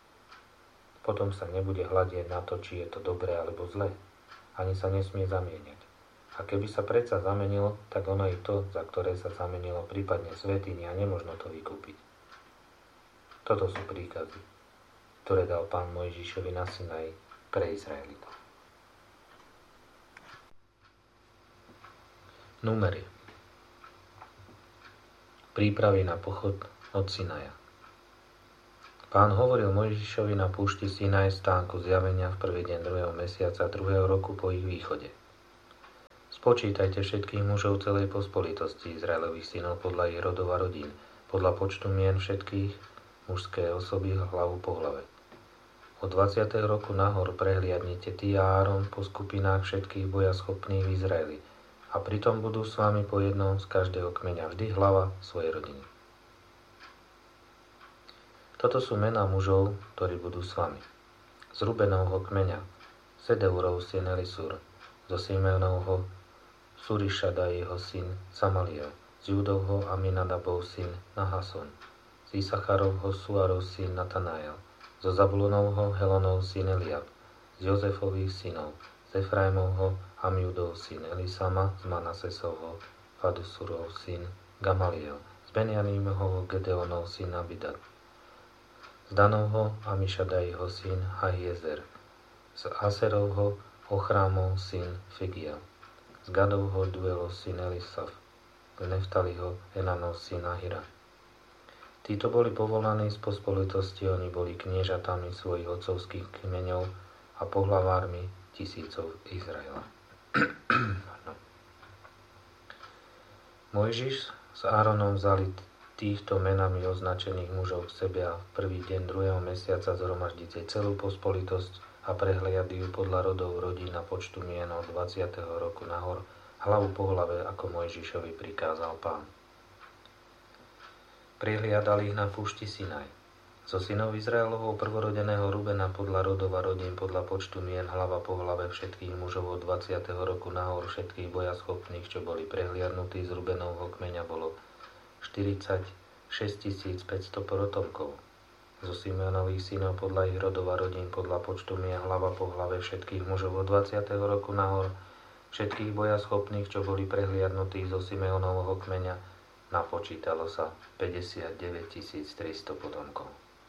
Potom sa nebude hľadieť na to, či je to dobré alebo zlé. Ani sa nesmie zamieňať. A keby sa predsa zamenilo, tak ono je to, za ktoré sa zamenilo, prípadne svätyni, a nemožno to vykúpiť. Toto sú príkazy, ktoré dal Pán Mojžišovi na Sinaji pre Izraelitov. Númery. Prípravy na pochod od Sinaja. Pán hovoril Mojžišovi na púšti Sinaj stánku zjavenia v prvý deň druhého mesiaca druhého roku po ich východe. Spočítajte všetkých mužov celej pospolitosti Izraelových synov podľa ich rodov a rodín, podľa počtu mien všetkých mužské osoby hlavu po hlave. Od dvadsiateho roku nahor prehliadnite ty a Áron po skupinách všetkých bojaschopných v Izraeli a pritom budú s vami po jednom z každého kmeňa vždy hlava svojej rodiny. Toto sú mená mužov, ktorí budú s vami. Z Rubenovho kmeňa Sedeurov syn Elisur, zo Simeonovho Surišada jeho syn Samaliel, z Judovho Aminadabov syn Nahason, z Isacharovho Suarov syn Natanael, zo Zabulonovho Helonov syn Eliab, z Jozefových synov, z Efraimovho Amiudov syn Elisama, z Manasesovho Fadusurov syn Gamaliel, z Benjamínovho Gedeonov syn Abidad, z Danovho Amišadajho syn Ahiezer, z Aserovho Ochrámov syn Figiel, z Gadovho Duelov syn Elisaf, z Neftaliho Enanov syn Ahira. Títo boli povolaní z pospolitosti, oni boli kniežatami svojich otcovských kmeňov a pohlavármi tisícov Izraela. Mojžiš s Áronom vzali týchto menami označených mužov k sebe a v prvý deň druhého mesiaca zhromaždite celú pospolitosť a prehliadli ju podľa rodov rodín a počtu mien od dvadsiateho roku nahor, hlavu po hlave, ako Mojžišovi prikázal Pán. Prehliadali ich na púšti Sinaj. Zo synov Izraelovho prvorodeného Rubena podľa rodov a rodín podľa počtu mien hlava po hlave všetkých mužov od dvadsiateho roku nahor všetkých bojaschopných, čo boli prehliadnutí z Rubenovho kmeňa, bolo štyridsaťšesť tisíc päťsto potomkov. Zo Simeonových synov podľa ich rodov a rodín podľa počtu mien hlava po hlave všetkých mužov od dvadsiateho roku nahor všetkých bojaschopných, čo boli prehliadnutí zo Simeonovho kmeňa, napočítalo sa päťdesiatdeväť tisíc tristo potomkov.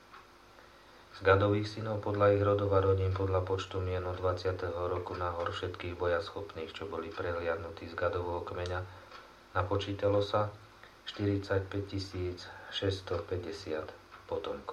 Z Gadových synov podľa ich rodov a rodín podľa počtu mien od dvadsiateho roku nahor všetkých bojaschopných, čo boli prehliadnutí z Gadovho kmeňa, napočítalo sa štyridsaťpäť tisíc šesťstopäťdesiat potomkov.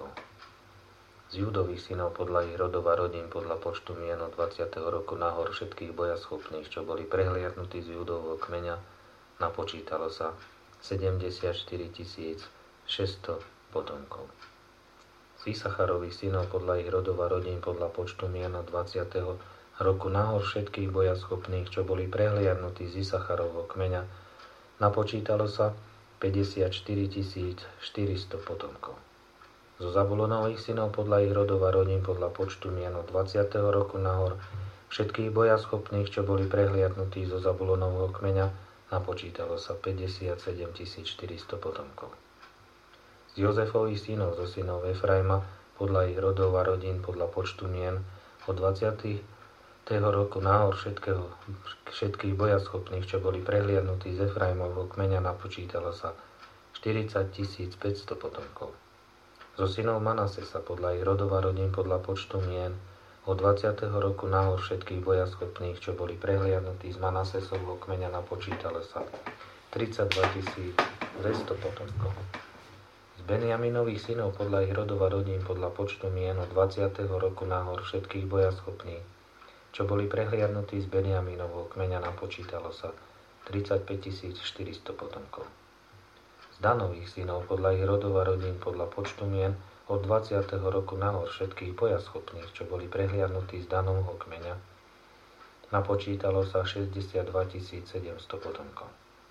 Z Judových synov podľa ich rodov a rodín podľa počtu mien od dvadsiateho roku nahor všetkých bojaschopných, čo boli prehliadnutí z Judovho kmeňa, napočítalo sa sedemdesiatštyri tisíc šesťsto potomkov. Z Isacharových synov podľa ich rodov a rodín podľa počtu mien od dvadsiateho roku nahor všetkých bojaschopných, čo boli prehliadnutí z Isacharovho kmeňa, napočítalo sa päťdesiatštyri tisíc štyristo potomkov. Zo Zabulonových synov podľa ich rodov a rodín podľa počtu mien od dvadsiateho roku nahor všetkých bojaschopných, čo boli prehliadnutí zo Zabulonovho kmeňa, napočítalo sa päťdesiatsedem tisíc štyristo potomkov. Z Jozefových synov zo synov Efraima podľa ich rodov a rodín podľa počtu mien od dvadsiateho roku nahor všetkého, všetkých bojaschopných, čo boli prehliadnutí z Efraimovho kmeňa, napočítalo sa štyridsať tisíc päťsto potomkov. Zo synov Manasesa podľa ich rodov a rodín podľa počtu mien od dvadsiateho roku nahor všetkých bojaschopných, čo boli prehliadnutí z Manasesovho kmeňa, napočítalo sa tridsaťdva tisíc dvesto potomkov. Z Benjaminových synov podľa ich rodov a rodín podľa počtu mien od dvadsiateho roku nahor všetkých bojaschopných, čo boli prehliadnutí z Benjaminovho kmeňa, napočítalo sa tridsaťpäť tisíc štyristo potomkov. Z Danových synov podľa ich rodov a rodín podľa počtu mien od dvadsiateho roku nahor všetkých bojaschopných, čo boli prehliadnutí z Danovho kmeňa, napočítalo sa šesťdesiatdva tisíc sedemsto potomkov.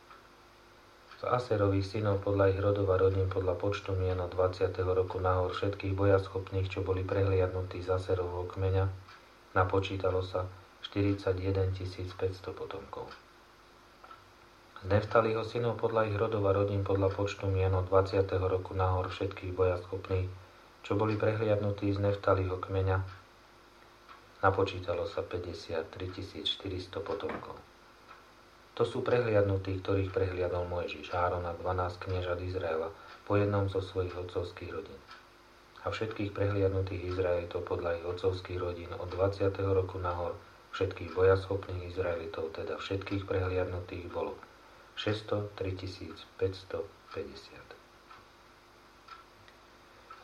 Z Aserových synov podľa ich rodov a rodín podľa počtu mien od dvadsiateho roku nahor všetkých bojaschopných, čo boli prehliadnutí z Aserovho kmeňa, napočítalo sa štyridsaťjeden tisíc päťsto potomkov. Z Neftaliho synov podľa ich rodov a rodín podľa počtu mien od dvadsiateho roku nahor všetkých bojaschopných, čo boli prehliadnutí z Neftaliho kmeňa, napočítalo sa päťdesiattri tisíc štyristo potomkov. To sú prehliadnutí, ktorých prehliadol Mojžiš, Áron a dvanásť kniežat Izraela po jednom zo svojich otcovských rodín. A všetkých prehliadnutých Izraelitov podľa ich otcovských rodín od dvadsiateho roku nahor všetkých bojaschopných Izraelitov, teda všetkých prehliadnutých, bolo šesťstotri tisíc päťstopäťdesiat.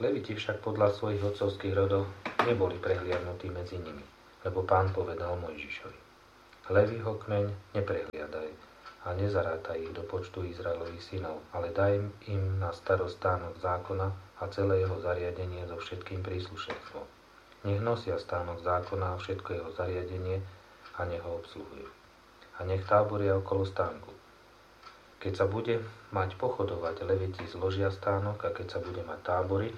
Leviti však podľa svojich otcovských rodov neboli prehliadnutí medzi nimi, lebo Pán povedal Mojžišovi: Leviho kmeň neprehliadaj a nezarátaj ich do počtu Izraelových synov, ale daj im na starosť stánok zákona a celé jeho zariadenie so všetkým príslušenstvom. Nech nosia stánok zákona a všetko jeho zariadenie a nech ho obsluhujú. A nech táboria okolo stánku. Keď sa bude mať pochodovať, Leviti zložia stánok, a keď sa bude mať táboriť,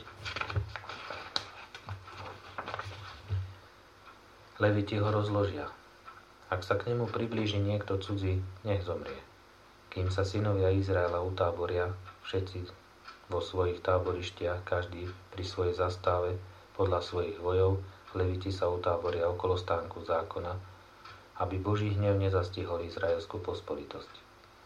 Leviti ho rozložia. Ak sa k nemu priblíži niekto cudzí, nech zomrie. Kým sa synovia Izraela utáboria, všetci vo svojich táborištiach, každý pri svojej zastave, podľa svojich vojov, Leviti sa utáboria okolo stánku zákona, aby Boží hnev nezastihol izraelskú pospolitosť.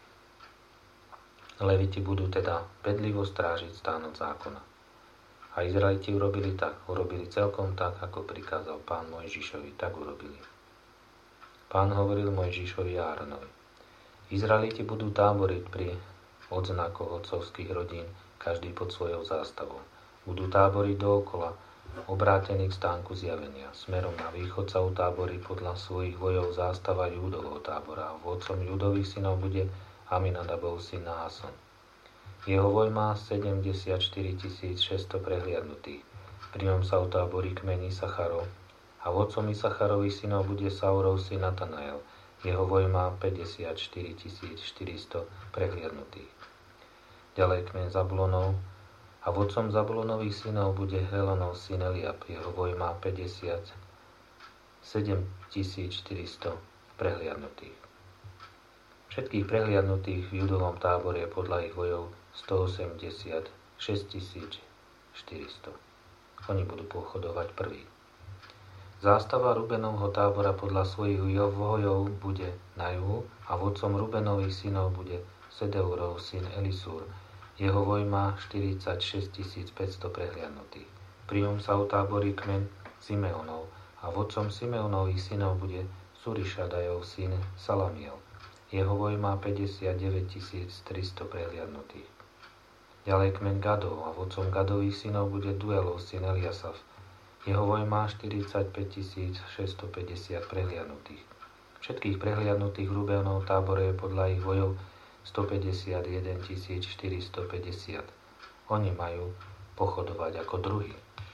Leviti budú teda bedlivo strážiť stánok zákona. A Izraeliti urobili tak, urobili celkom tak, ako prikázal Pán Mojžišovi, tak urobili. Pán hovoril Mojžišovi a Áronovi: Izraeliti budú táboriť pri odznakoch otcovských rodín, každý pod svojou zástavou. Budú táboriť dookola, obrátení k stánku zjavenia. Smerom na východ sa utáborí podľa svojich vojov zástava Júdovho tábora. Vodcom Júdových synov bude Aminadabov syn Naason. Jeho voj má sedemdesiatštyri tisíc šesťsto prehliadnutých. Pri ňom sa utáborí kmeni Sacharov. A vodcom Isacharových synov bude Saurov syn Natanael. Jeho voj má päťdesiatštyri tisíc štyristo prehliadnutých. Ďalej kmeň Zabulonov. A vodcom Zabulonových synov bude Helonov syn Eliab. Jeho voj má päťdesiatsedem tisíc štyristo prehliadnutých. Všetkých prehliadnutých v Judovom tábore podľa ich vojov stoosemdesiatšesť tisíc štyristo. Oni budú pochodovať prvý. Zástava Rubenovho tábora podľa svojich vojov bude na juhu a vodcom Rubenových synov bude Sedeurov syn Elisúr. Jeho voj má štyridsaťšesť tisíc päťsto prehliadnutých. Pri ňom sa utáborí kmeň Simeonov a vodcom Simeonových synov bude Surišadajov syn Salamiel. Jeho voj má päťdesiatdeväť tisíc tristo prehliadnutých. Ďalej kmeň Gadov a vodcom Gadových synov bude Duelov syn Eliasaf. Jeho voj má štyridsaťpäť tisíc šesťstopäťdesiat prehliadnutých. Všetkých prehliadnutých v Rubenovho tábore je podľa ich vojov stopäťdesiatjeden tisíc štyristopäťdesiat. Oni majú pochodovať ako druhý.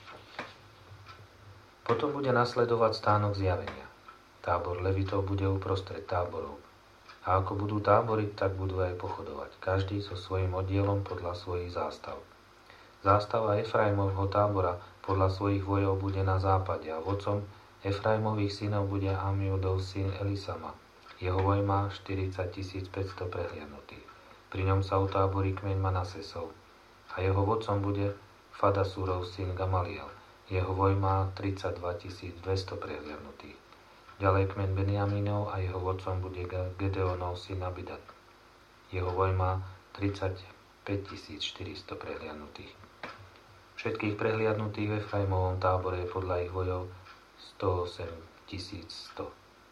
Potom bude nasledovať stánok zjavenia. Tábor Levitov bude uprostred táborov. A ako budú táboriť, tak budú aj pochodovať, každý so svojím oddielom podľa svojich zástav. Zástava Efraimovho tábora podľa svojich vojov bude na západe a vodcom Efraimových synov bude Amiudov syn Elisama. Jeho voj má štyridsať tisíc päťsto prehliadnutých. Pri ňom sa utáborí kmeň Manasesov a jeho vodcom bude Fadasúrov syn Gamaliel. Jeho voj má tridsaťdva tisíc dvesto prehliadnutých. Ďalej kmeň Benjamínov a jeho vodcom bude Gedeonov syn Abidat. Jeho voj má tridsaťpäť tisíc štyristo prehliadnutých. Všetkých prehliadnutých v Efraimovom tábore je podľa ich vojov stoosemdesiat tisíc sto.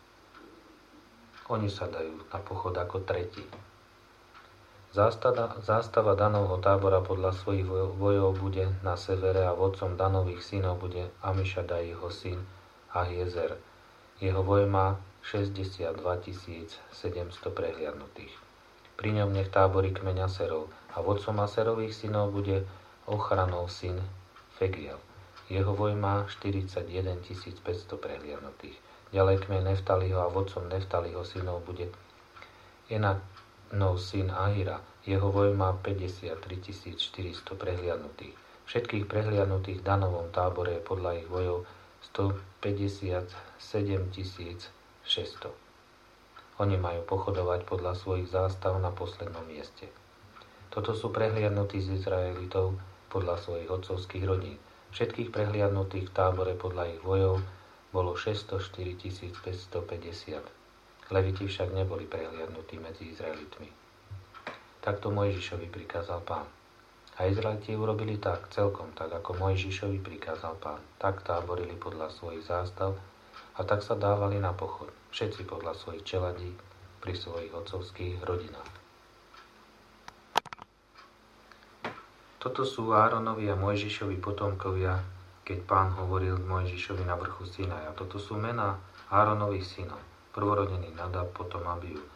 Oni sa dajú na pochod ako tretí. Zástava, zástava Danovho tábora podľa svojich vojov bude na severe a vodcom Danových synov bude Amišadajho syn Ahiezer. Jeho voj má šesťdesiatdva tisíc sedemsto prehliadnutých. Pri ňom nech táborí kmeň Aserov a vodcom Aserových synov bude Ochranov syn Fegiel. Jeho voj má štyridsaťjeden tisíc päťsto prehliadnutých. Ďalej kmeň Neftaliho a vodcom Neftaliho synov bude Enanov syn Ahira. Jeho voj má päťdesiattri tisíc štyristo prehliadnutých. Všetkých prehliadnutých v Danovom tábore je podľa ich vojov stopäťdesiatsedem tisíc šesťsto. Oni majú pochodovať podľa svojich zástav na poslednom mieste. Toto sú prehliadnutí z Izraelitov podľa svojich otcovských rodín. Všetkých prehliadnutých v tábore podľa ich vojov bolo šesťstoštyri tisíc päťstopäťdesiat. Leviti však neboli prehliadnutí medzi Izraelitmi. Takto Mojžišovi prikázal Pán. A Izraeliti urobili tak, celkom tak, ako Mojžišovi prikázal Pán. Tak táborili podľa svojich zástav a tak sa dávali na pochod, všetci podľa svojich čeladí pri svojich otcovských rodinách. Toto sú Áronovi a Mojžišovi potomkovia, keď Pán hovoril k Mojžišovi na vrchu Sinaja. Toto sú mená Áronových synov. Prvorodený Nadab, potom Abiú,